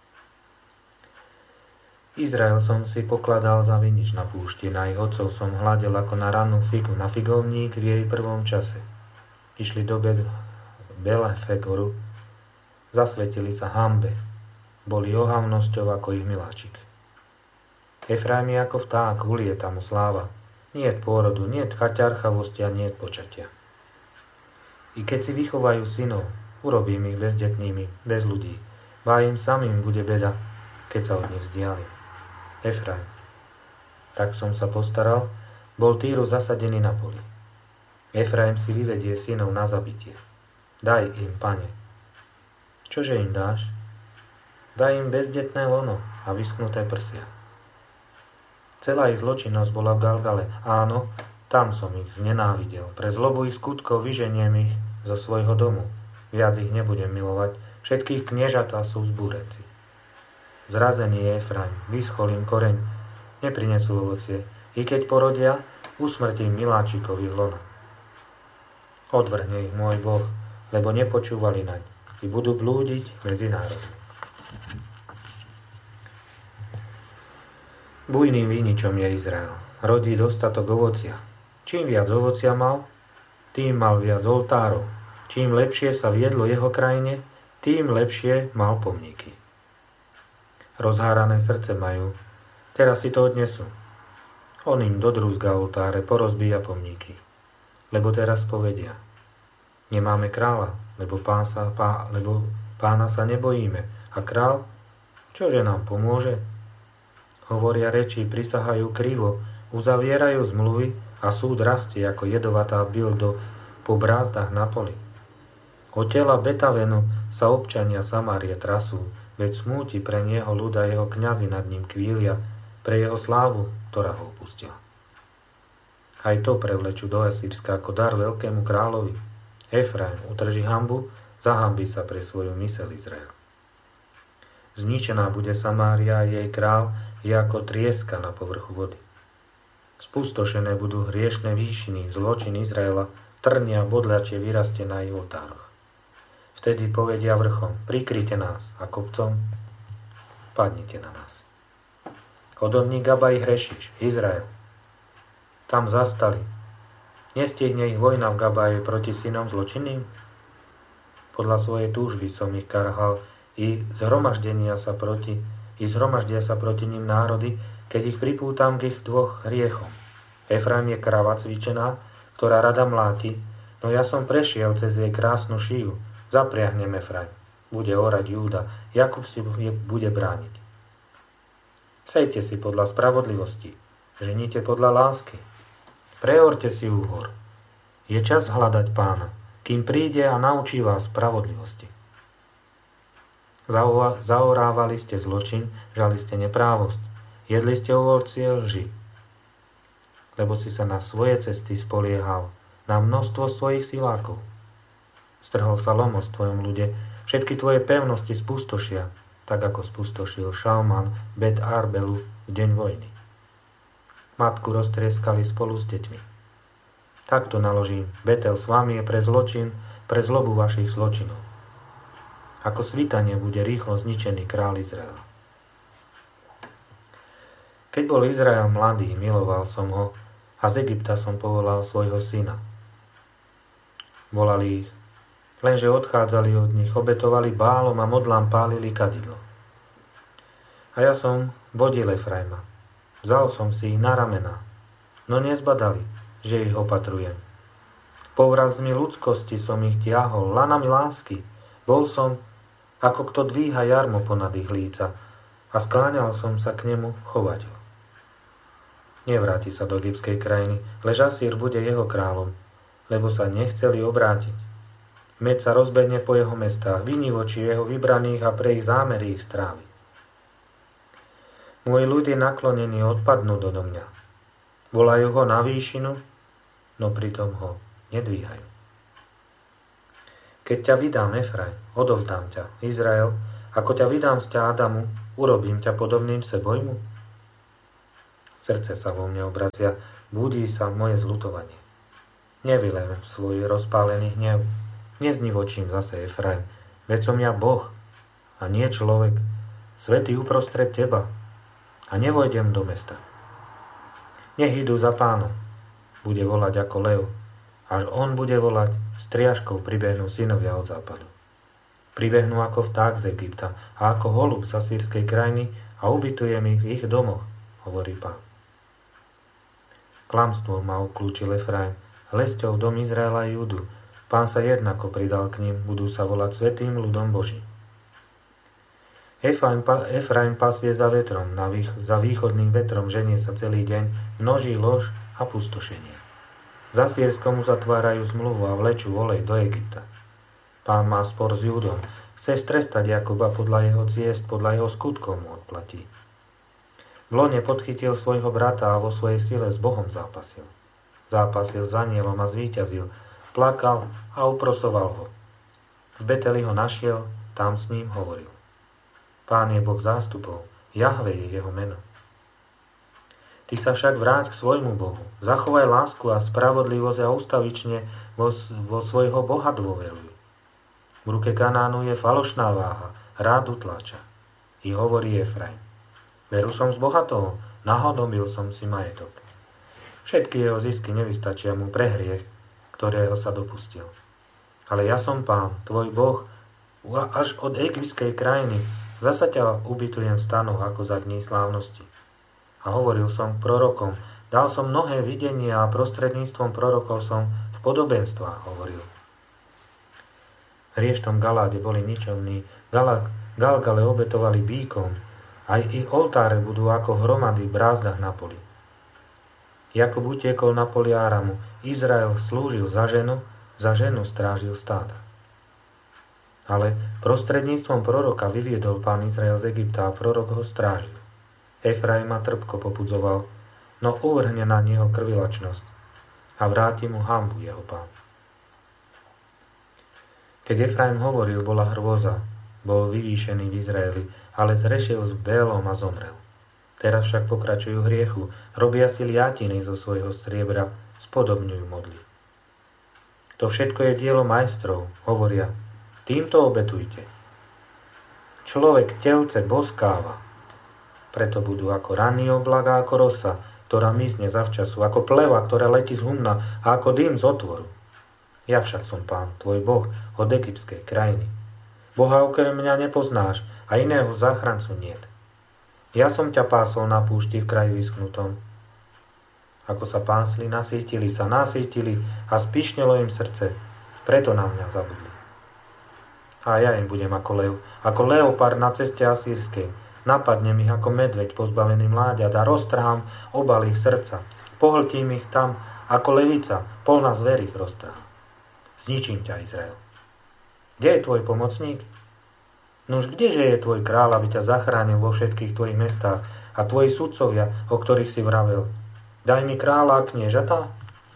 Izrael som si pokladal za vinič na púšti. Na ich otcov som hľadel ako na rannú figu, na figovník v jej prvom čase. Išli do Belefegoru, zasvetili sa hanbe. Boli ohavnosťou ako ich miláčik. Efraim je ako vták, ulieta mu sláva. Niet pôrodu, niet chaťarchavosti a niet počatia. I keď si vychovajú synov, urobím ich bezdetnými, bez ľudí. Ba im samým bude beda, keď sa od nich vzdiali. Efraim. Tak som sa postaral, bol Týru zasadený na poli. Efraim si vyvedie synov na zabitie. Daj im, Pane. Čože im dáš? Daj im bezdetné lono a vyschnuté prsia. Celá ich zločinnosť bola v Galgale. Áno, tam som ich znenávidel. Pre zlobu ich skutkov vyženiem ich zo svojho domu. Viac ich nebudem milovať. Všetkých kniežatá sú vzbúrenci. Zrazený je Efraim, vyschol im koreň, neprinesú ovocie. I keď porodia, usmrtím miláčikových lona. Odvrhne ich môj Boh, lebo nepočúvali naň. I budú blúdiť medzi národmi. Bujným viničom je Izrael. Rodí dostatok ovocia. Čím viac ovocia mal, tým mal viac oltárov. Čím lepšie sa viedlo jeho krajine, tým lepšie mal pomníky. Rozhárané srdce majú, teraz si to odnesú. On im dodrúzga oltáre, porozbíja pomníky. Lebo teraz povedia, nemáme kráľa, lebo, pán sa, pá, lebo pána sa nebojíme. A král, čože nám pomôže? Hovoria reči, prisahajú krivo, uzavierajú zmluvy a súd rastie ako jedovatá bildo po brázdach na poli. Od tela Betavenu sa občania Samárie trasú, veď smúti pre neho ľud a jeho kňazi nad ním kvília, pre jeho slávu, ktorá ho opustila. Aj to prevlečú do Asýrska ako dar veľkému kráľovi. Efraim utrží hanbu, zahambí sa pre svoju myseľ Izrael. Zničená bude Samária a jej král je ako trieska na povrchu vody. Spustošené budú hriešne výšiny, zločin Izraela, trny a bodľačie vyrastie na ich oltároch. Vtedy povedia vrchom, prikryte nás a kopcom, padnite na nás. Odovní Gabaj hrešiš, Izrael. Tam zastali. Nestihne ich vojna v Gabaje proti synom zločinným? Podľa svojej túžby som ich karhal i zhromaždenia sa proti i zhromaždia sa proti ním národy, keď ich pripútam k ich dvoch hriechom. Efraim je krava cvičená, ktorá rada mláti, no ja som prešiel cez jej krásnu šiju. Zapriahnem Efraim, bude orať Júda, Jakub si bude brániť. Sejte si podľa spravodlivosti, ženite podľa lásky. Preorte si úhor. Je čas hľadať Pána, kým príde a naučí vás spravodlivosti. Zaorávali ste zločin, žali ste neprávosť, jedli ste ovocie lži, lebo si sa na svoje cesty spoliehal, na množstvo svojich silákov. Strhol sa lomos v tvojom ľude, všetky tvoje pevnosti spustošia, tak ako spustošil Šalman Bet Arbelu v deň vojny. Matku roztrieskali spolu s deťmi. Takto naložím, Betel s vami je pre zločin, pre zlobu vašich zločinov. Ako svitanie bude rýchlo zničený kráľ Izraela. Keď bol Izrael mladý, miloval som ho a z Egypta som povolal svojho syna. Volali ich, lenže odchádzali od nich, obetovali bálom a modlám pálili kadidlo. A ja som vodil Efraima. Vzal som si ich na ramená, no nezbadali, že ich opatrujem. Povrazmi ľudskosti som ich tiahol, lanami lásky. Bol som ako kto dvíha jarmo ponad ich líca a skláňal som sa k nemu chovať ho. Nevráti sa do egyptskej krajiny, lež Asýr bude jeho kráľom, lebo sa nechceli obrátiť. Med sa rozbehne po jeho mestách, viní voči jeho vybraných a pre ich zámery ich strávi. Môj ľud je naklonený odpadnú do mňa. Volajú ho na výšinu, no pritom ho nedvíhajú. Keď ťa vydám, Efraim, odovzdám ťa, Izrael, ako ťa vydám z ťa Adamu, urobím ťa podobným sebojmu. Srdce sa vo mne obracia, budí sa moje zľutovanie. Nevylejem svoj rozpálený hnev, neznivočím zase Efraim, veď som ja Boh a nie človek, svätý uprostred teba, a nevojdem do mesta. Nech idú za pánom, bude volať ako lev, až on bude volať, striažkou pribehnú synovia od západu. Pribehnú ako vták z Egypta a ako holub z asýrskej krajiny a ubytujem ich v ich domoch, hovorí Pán. Klamstvom ma obklúčil Efraim, lesťou dom Izraela a Júdu. Pán sa jednako pridal k ním, budú sa volať svätým ľudom Božím. Efraim, Efraim pasie za vetrom, na vých, za východným vetrom ženie sa celý deň, množí lož a pustošenie. Za Sýrskom uzatvárajú zmluvu a vlečú volej do Egypta. Pán má spor s Júdom, chce strestať Jakuba podľa jeho ciest, podľa jeho skutkov mu odplatí. V lone podchytil svojho brata a vo svojej sile s Bohom zápasil. Zápasil s anielom a zvíťazil, plakal a uprosoval ho. V Beteli ho našiel, tam s ním hovoril. Pán je Boh zástupov, Jahve je jeho meno. Ty sa však vráť k svojmu Bohu, zachovaj lásku a spravodlivosť a ustavične vo, vo svojho Boha dôveruj. V ruke Kanánu je falošná váha, rád utláča. I hovorí Efraim. Veru som zbohatol, nahodobil som si majetok. Všetky jeho zisky nevystačia mu pre hriech, ktorého sa dopustil. Ale ja som Pán, tvoj Boh, až od egyptskej krajiny, zasa ťa ubytujem v stanoch ako za dní slávnosti. A hovoril som k prorokom, dal som mnohé videnia a prostredníctvom prorokov som v podobenstvách hovoril. V hrieštom Galáde boli ničomní, Galgale obetovali bíkom, aj ich oltáre budú ako hromady v brázdach na poli. Jakub utiekol na poli Áramu, Izrael slúžil za ženu, za ženu strážil stáda. Ale prostredníctvom proroka vyviedol Pán Izrael z Egypta a prorok ho strážil. Efraima trpko popudzoval, no uvrhne na neho krvilačnosť a vráti mu hanbu jeho Pán. Keď Efraim hovoril, bola hrôza, bol vyvýšený v Izraeli, ale zrešil s Bélom a zomrel. Teraz však pokračujú hriechu, robia si liatiny zo svojho striebra, spodobňujú modly. To všetko je dielo majstrov, hovoria, týmto obetujte. Človek telce boskáva, preto budú ako ranný oblak a ako rosa, ktorá mizne zavčasu, ako pleva, ktorá letí z humna a ako dym z otvoru. Ja však som Pán, tvoj Boh, od egyptskej krajiny. Boha okrem mňa nepoznáš a iného záchrancu niet. Ja som ťa pásol na púšti v kraji vyschnutom. Ako sa pásli, nasýtili sa, nasýtili a spíšnelo im srdce, preto na mňa zabudli. A ja im budem ako lev, ako leopard na ceste asýrskej. Napadnem ich ako medveď pozbavený mláďat a roztrhám obal ich srdca. Pohltím ich tam ako levica, polná zver ich roztrhám. Zničím ťa, Izrael. Kde je tvoj pomocník? Nuž kdeže je tvoj kráľ, aby ťa zachránil vo všetkých tvojich mestách a tvoji sudcovia, o ktorých si vravel? Daj mi kráľa a kniežatá?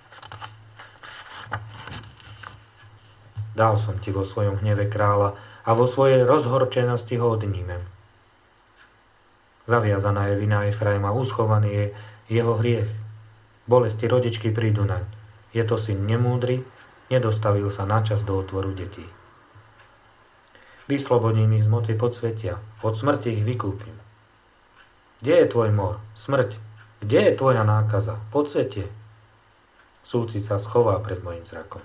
Dal som ti vo svojom hneve kráľa a vo svojej rozhorčenosti ho odnímem. Zaviazaná je vina Efraima, uschovaný je jeho hriech. Bolesti rodičky prídu naň. Je to syn nemúdry, nedostavil sa na čas do otvoru detí. Vyslobodím ich z moci podsvetia, od smrti ich vykúpim. Kde je tvoj mor, smrť? Kde je tvoja nákaza, podsvetie? Súcit sa schová pred mojim zrakom.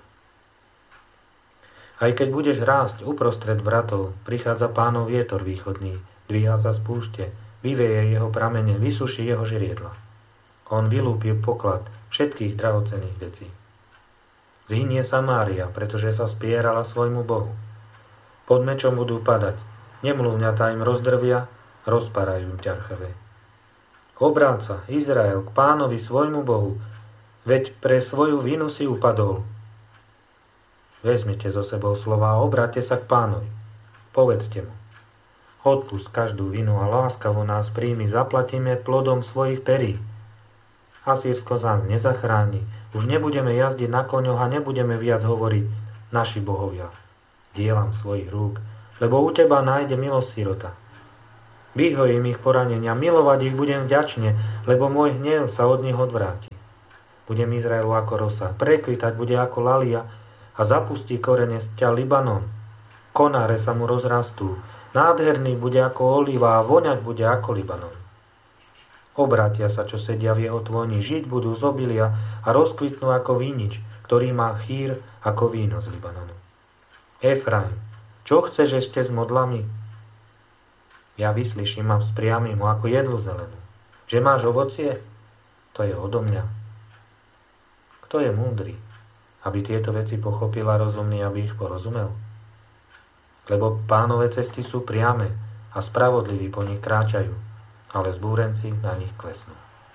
Aj keď budeš rásť uprostred bratov, prichádza Pánov vietor východný, dvíha sa z púšte, vyveje jeho pramene, vysuší jeho žriedla. On vylúpi poklad všetkých drahocenných vecí. Zhynie Samária, pretože sa spierala svojmu Bohu. Pod mečom budú padať, nemluvňatá im rozdrvia, rozparajú im ťarchavé. Obráca Izrael k Pánovi svojmu Bohu, veď pre svoju vinu si upadol. Vezmite so sebou slova a obráťte sa k Pánovi. Povedzte mu. Odpust každú vinu a láskavo nás príjmi, zaplatíme plodom svojich perí. Asýrsko nás nezachráni, už nebudeme jazdiť na koňoch a nebudeme viac hovoriť naši bohovia. Dielam svojich rúk, lebo u teba nájde milosť sirota. Vyhojím ich poranenia, milovať ich budem vďačne, lebo môj hnev sa od nich odvráti. Budem Izraelu ako rosa, prekvitať bude ako lalia a zapustí korene sťa Libanon. Konáre sa mu rozrastú, nádherný bude ako oliva a voňať bude ako Libanon. Obrátia sa, čo sedia v jeho tvoni, žiť budú z obilia a rozkvitnú ako vínič, ktorý má chýr ako víno z Libanonu. Efraim, čo chceš ešte s modlami? Ja vyslyším a vzpriamím ho ako jedlu zelenú. Že máš ovocie? To je odo mňa. Kto je múdry, aby tieto veci pochopil a rozumný, aby ich porozumel? Lebo Pánove cesty sú priame a spravodliví po nich kráčajú, ale zbúrenci na nich klesnú.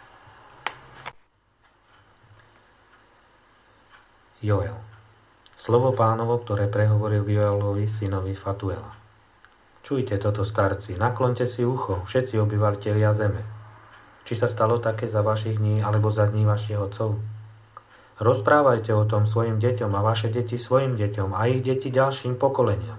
Joel. Slovo Pánovo, ktoré prehovoril Joelovi, synovi Fatuela. Čujte toto, starci, naklonte si ucho, všetci obyvateľia zeme. Či sa stalo také za vašich dní, alebo za dní vašich otcov? Rozprávajte o tom svojim deťom a vaše deti svojim deťom a ich deti ďalším pokoleniam.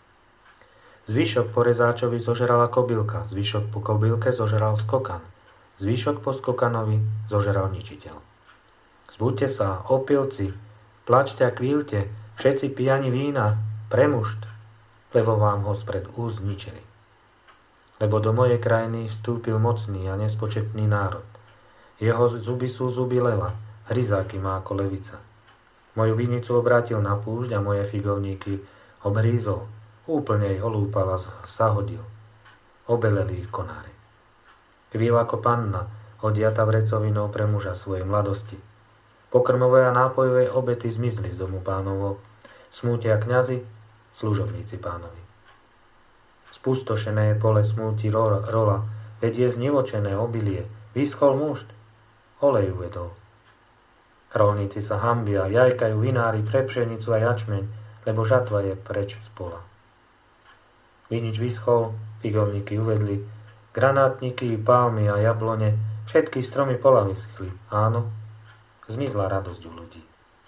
Zvyšok po rezáčovi zožerala kobylka, zvyšok po kobylke zožeral skokan, zvyšok po skokanovi zožeral ničiteľ. Zbuďte sa, opilci, plačte a kvílte, všetci pijani vína, premušt, lebo vám ho spred úst zničili. Lebo do mojej krajiny vstúpil mocný a nespočetný národ. Jeho zuby sú zuby leva, hryzáky má ako levica. Moju vinicu obrátil na púšť a moje figovníky obhrízol, úplne ich olúpal a zahodil. Obeleli ich konáre. Kvíl ako panna, odiata vrecovinou pre muža svojej mladosti. Pokrmové a nápojové obety zmizli z domu Pánovo, smútia kňazi, služobníci Pánovi. Spustošené je pole smúti rola, veď je znivočené obilie, vyschol mušt, olej uvedol. Rolníci sa hambia, jajkajú vinári pre pšenicu a jačmeň, lebo žatva je preč z pola. Vinič vyschol, figovníky uvedli, granátniky, palmy a jablone, všetky stromy pola vyschli. Áno, zmizla radosť u ľudí.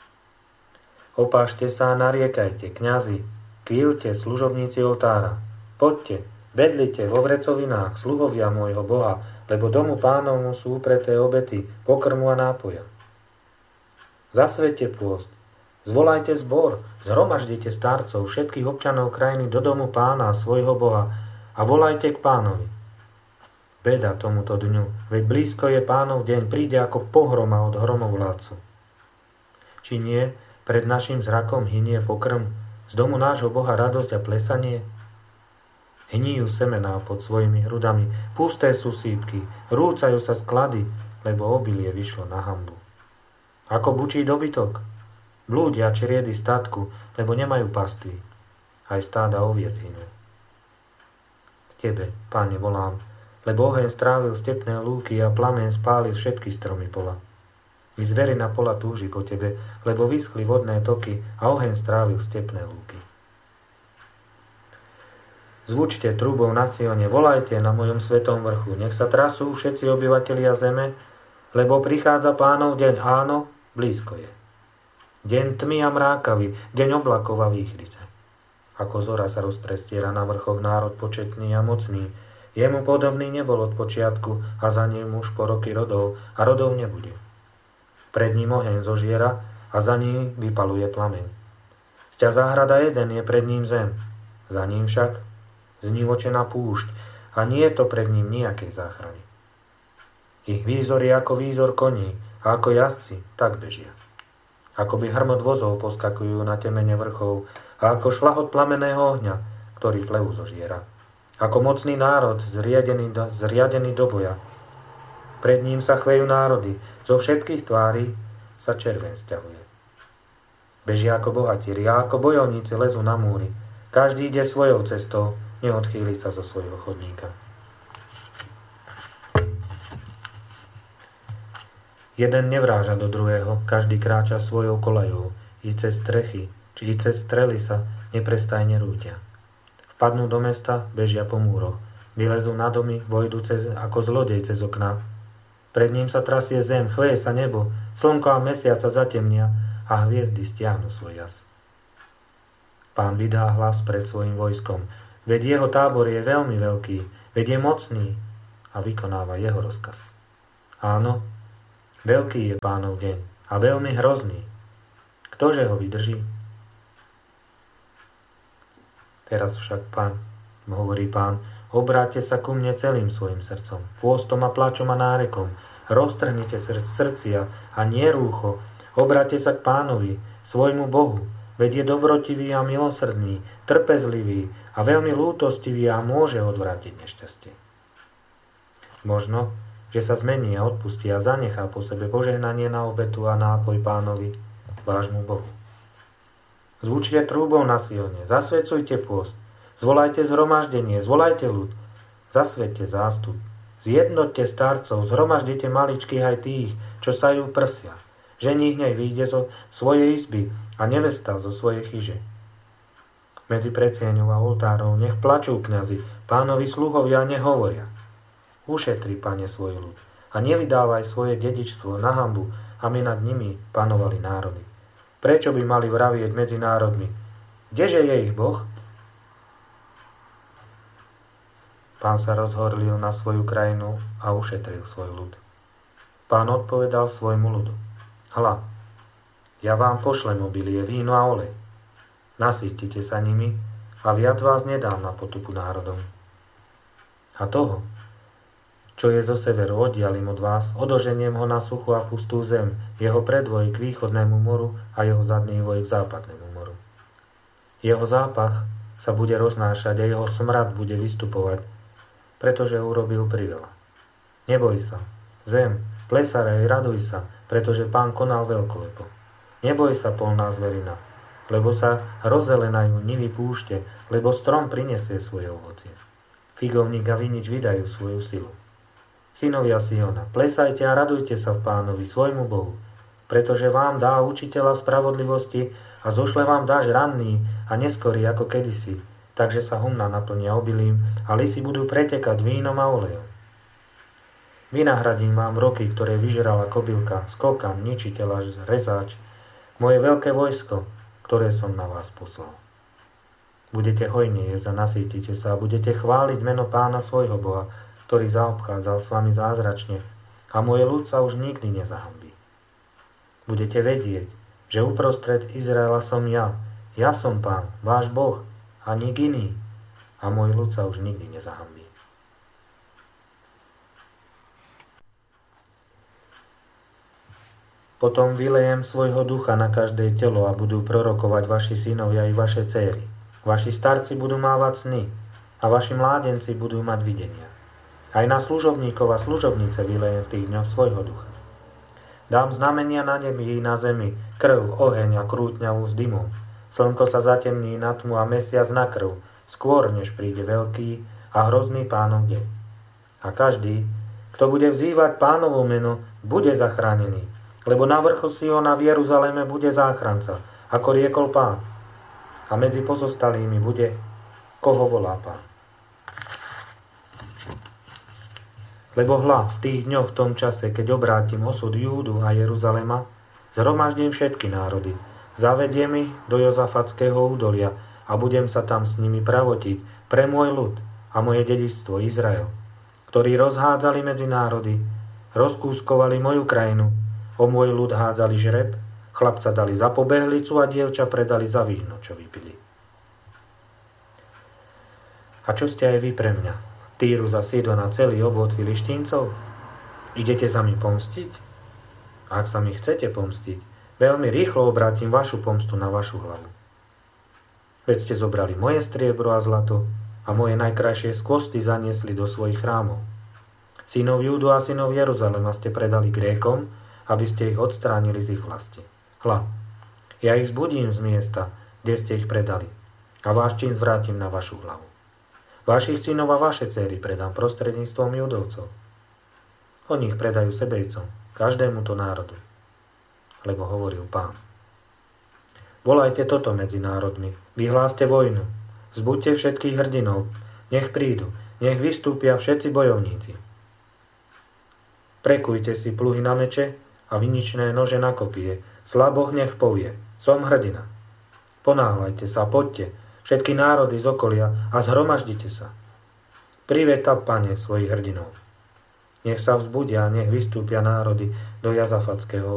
Opášte sa a nariekajte, kňazi, kvílte, služobníci oltára, poďte, bedlite vo vrecovinách, sluhovia môjho Boha, lebo domu Pánovmu sú upreté obety, pokrmu a nápoja. Zasvete pôst, zvolajte zbor, zhromaždite starcov, všetkých občanov krajiny do domu Pána, svojho Boha a volajte k Pánovi. Beda tomuto dňu, veď blízko je Pánov deň, príde ako pohroma od hromovládcu. Či nie, pred našim zrakom hynie pokrm, z domu nášho Boha radosť a plesanie? Hníjú semená pod svojimi hrudami, pusté sú sípky, rúcajú sa sklady, lebo obilie vyšlo na hanbu. Ako bučí dobytok, blúdia čriedy statku, lebo nemajú pastvy, aj stáda oviec hynú. Tebe, Páne, volám, lebo oheň strávil stepné lúky a plameň spálil všetky stromy pola. I zverina pola túži po tebe, lebo vyschli vodné toky a oheň strávil stepné lúky. Zvučte trúbou na Sione, volajte na mojom svetom vrchu, nech sa trasú všetci obyvatelia zeme, lebo prichádza Pánov deň, áno, blízko je. Deň tmy a mrákavy, deň oblakov a výchrice. Ako zora sa rozprestiera na vrchoch národ početný a mocný, jemu podobný nebol od počiatku a za ním už po roky rodov a rodov nebude. Pred ním oheň zožiera a za ním vypaluje plameň. Sťa záhrada jeden je pred ním zem, za ním však znivočená púšť a nie je to pred ním nejakej záchrany. Ich výzor je ako výzor koní a ako jazdci tak bežia. Ako by hrmot vozov poskakujú na temene vrchov a ako šlahot plameného ohňa, ktorý plevu zožiera. Ako mocný národ zriadený do, zriadený do boja. Pred ním sa chvejú národy, zo všetkých tvári sa červen sťahuje. Bežia ako bohatieri a ako bojovníci lezú na múry. Každý ide svojou cestou, neodchýli sa zo svojho chodníka. Jeden nevráža do druhého, každý kráča svojou koľajou, i cez strechy, či i cez strely sa neprestajne rútia. Vpadnú do mesta, bežia po múroch, vylezú na domy, vojdu cez, ako zlodej cez okná. Pred ním sa trasie zem, chveje sa nebo, slnko a mesiac sa zatemnia a hviezdy stiahnu svoj jas. Pán vydá hlas pred svojim vojskom, veď jeho tábor je veľmi veľký, veď je mocný a vykonáva jeho rozkaz. Áno, veľký je Pánov deň a veľmi hrozný. Ktože ho vydrží? Teraz však Pán, hovorí Pán, obráťte sa ku mne celým svojim srdcom, pôstom a plačom a nárekom, roztrhnite srdcia a nie rúcho, obráťte sa k Pánovi, svojmu Bohu, veď je dobrotivý a milosrdný, trpezlivý a veľmi lútostivý a môže odvrátiť nešťastie. Možno, že sa zmení a odpustí a zanechá po sebe požehnanie na obetu a nápoj Pánovi, vášmu Bohu. Zvučte trúbou na Sione, zasvedcujte pôst, zvolajte zhromaždenie, zvolajte ľud, zasvedte zástup, zjednoťte starcov, zhromaždite maličkých aj tých, čo sajú prsia. Ženích nej vyjde zo svojej izby a nevesta zo svojej chyže. Medzi predsieňou a oltárov nech plačú kňazi, Pánovi sluhovia nehovoria. Ušetri, Pane, svoj ľud a nevydávaj svoje dedičstvo na hanbu, aby nad nimi panovali národy. Prečo by mali vravieť medzi národmi? Kdeže je ich Boh? Pán sa rozhorlil na svoju krajinu a ušetril svoj ľud. Pán odpovedal svojmu ľudu. Hľa, ja vám pošlem obilie, víno a olej. Nasýtite sa nimi a viac vás nedám na potupu národom. A toho, čo je zo severu, oddialím od vás, odoženiem ho na suchú a pustú zem, jeho predvoj k východnému moru a jeho zadný voj k západnému moru. Jeho zápach sa bude roznášať a jeho smrad bude vystupovať, pretože urobil priveľa. Neboj sa, zem, plesarej, raduj sa, pretože Pán konal veľkolepo. Neboj sa, polná zverina, lebo sa rozzelenajú nivy púšte, lebo strom prinesie svoje ovocie. Figovník a vinič vydajú svoju silu. Synovia Siona, plesajte a radujte sa v Pánovi, svojmu Bohu, pretože vám dá učiteľa spravodlivosti a zošle vám dáž ranný a neskorý ako kedysi, takže sa humná naplnia obilím a lisy budú pretekať vínom a olejom. Vynahradím vám roky, ktoré vyžrala kobylka, skokan, ničiteľ, rezáč, moje veľké vojsko, ktoré som na vás poslal. Budete hojne jesť a nasýtite sa a budete chváliť meno Pána svojho Boha, ktorý zaobchádzal s vami zázračne a môj ľud sa už nikdy nezahambí. Budete vedieť, že uprostred Izraela som ja, ja som Pán, váš Boh a nik iný a môj ľud sa už nikdy nezahambí. Potom vylejem svojho ducha na každé telo a budú prorokovať vaši synovia i vaše céry. Vaši starci budú mávať sny a vaši mládenci budú mať videnia. Aj na služobníkov a služobnice vylejem v tých dňoch svojho ducha. Dám znamenia na nebi i na zemi, krv, oheň a krútňavu s dymom. Slnko sa zatemní na tmu a mesiac na krv, skôr než príde veľký a hrozný Pánov deň. A každý, kto bude vzývať Pánovo meno, bude zachránený, lebo na vrchu Siona v Jeruzaleme bude záchranca, ako riekol Pán. A medzi pozostalými bude, koho volá Pán. Lebo hľa, v tých dňoch, v tom čase, keď obrátim osud Júdu a Jeruzalema, zhromaždím všetky národy, zavediem ich do Jozafatského údolia a budem sa tam s nimi pravotiť pre môj ľud a moje dedičstvo Izrael, ktorí rozhádzali medzi národy, rozkúskovali moju krajinu, o môj ľud hádzali žreb, chlapca dali za pobehlicu a dievča predali za víno, čo vypili. A čo ste aj vy pre mňa? Týrus a Sidona, celý obvod filištíncov? Idete sa mi pomstiť? Ak sa mi chcete pomstiť, veľmi rýchlo obrátim vašu pomstu na vašu hlavu. Veď ste zobrali moje striebro a zlato a moje najkrajšie skvosty zaniesli do svojich chrámov. Synov Júdu a synov Jeruzalema ste predali Grékom, aby ste ich odstránili z ich vlasti. Hľa, ja ich zbudím z miesta, kde ste ich predali a váš čin zvrátim na vašu hlavu. Vašich synov a vaše céry predám prostredníctvom Judovcov. Oni ich predajú sebejcom, každému to národu. Lebo hovoril Pán. Volajte toto medzi národmi, vyhláste vojnu, zbuďte všetkých hrdinov, nech prídu, nech vystúpia všetci bojovníci. Prekujte si pluhy na meče a viničné nože na kopie, slaboch nech povie, som hrdina. Ponáhľajte sa, poďte, všetky národy z okolia a zhromaždite sa. Priveta, Pane, svojich hrdinov. Nech sa vzbudia, nech vystúpia národy do Jazafatského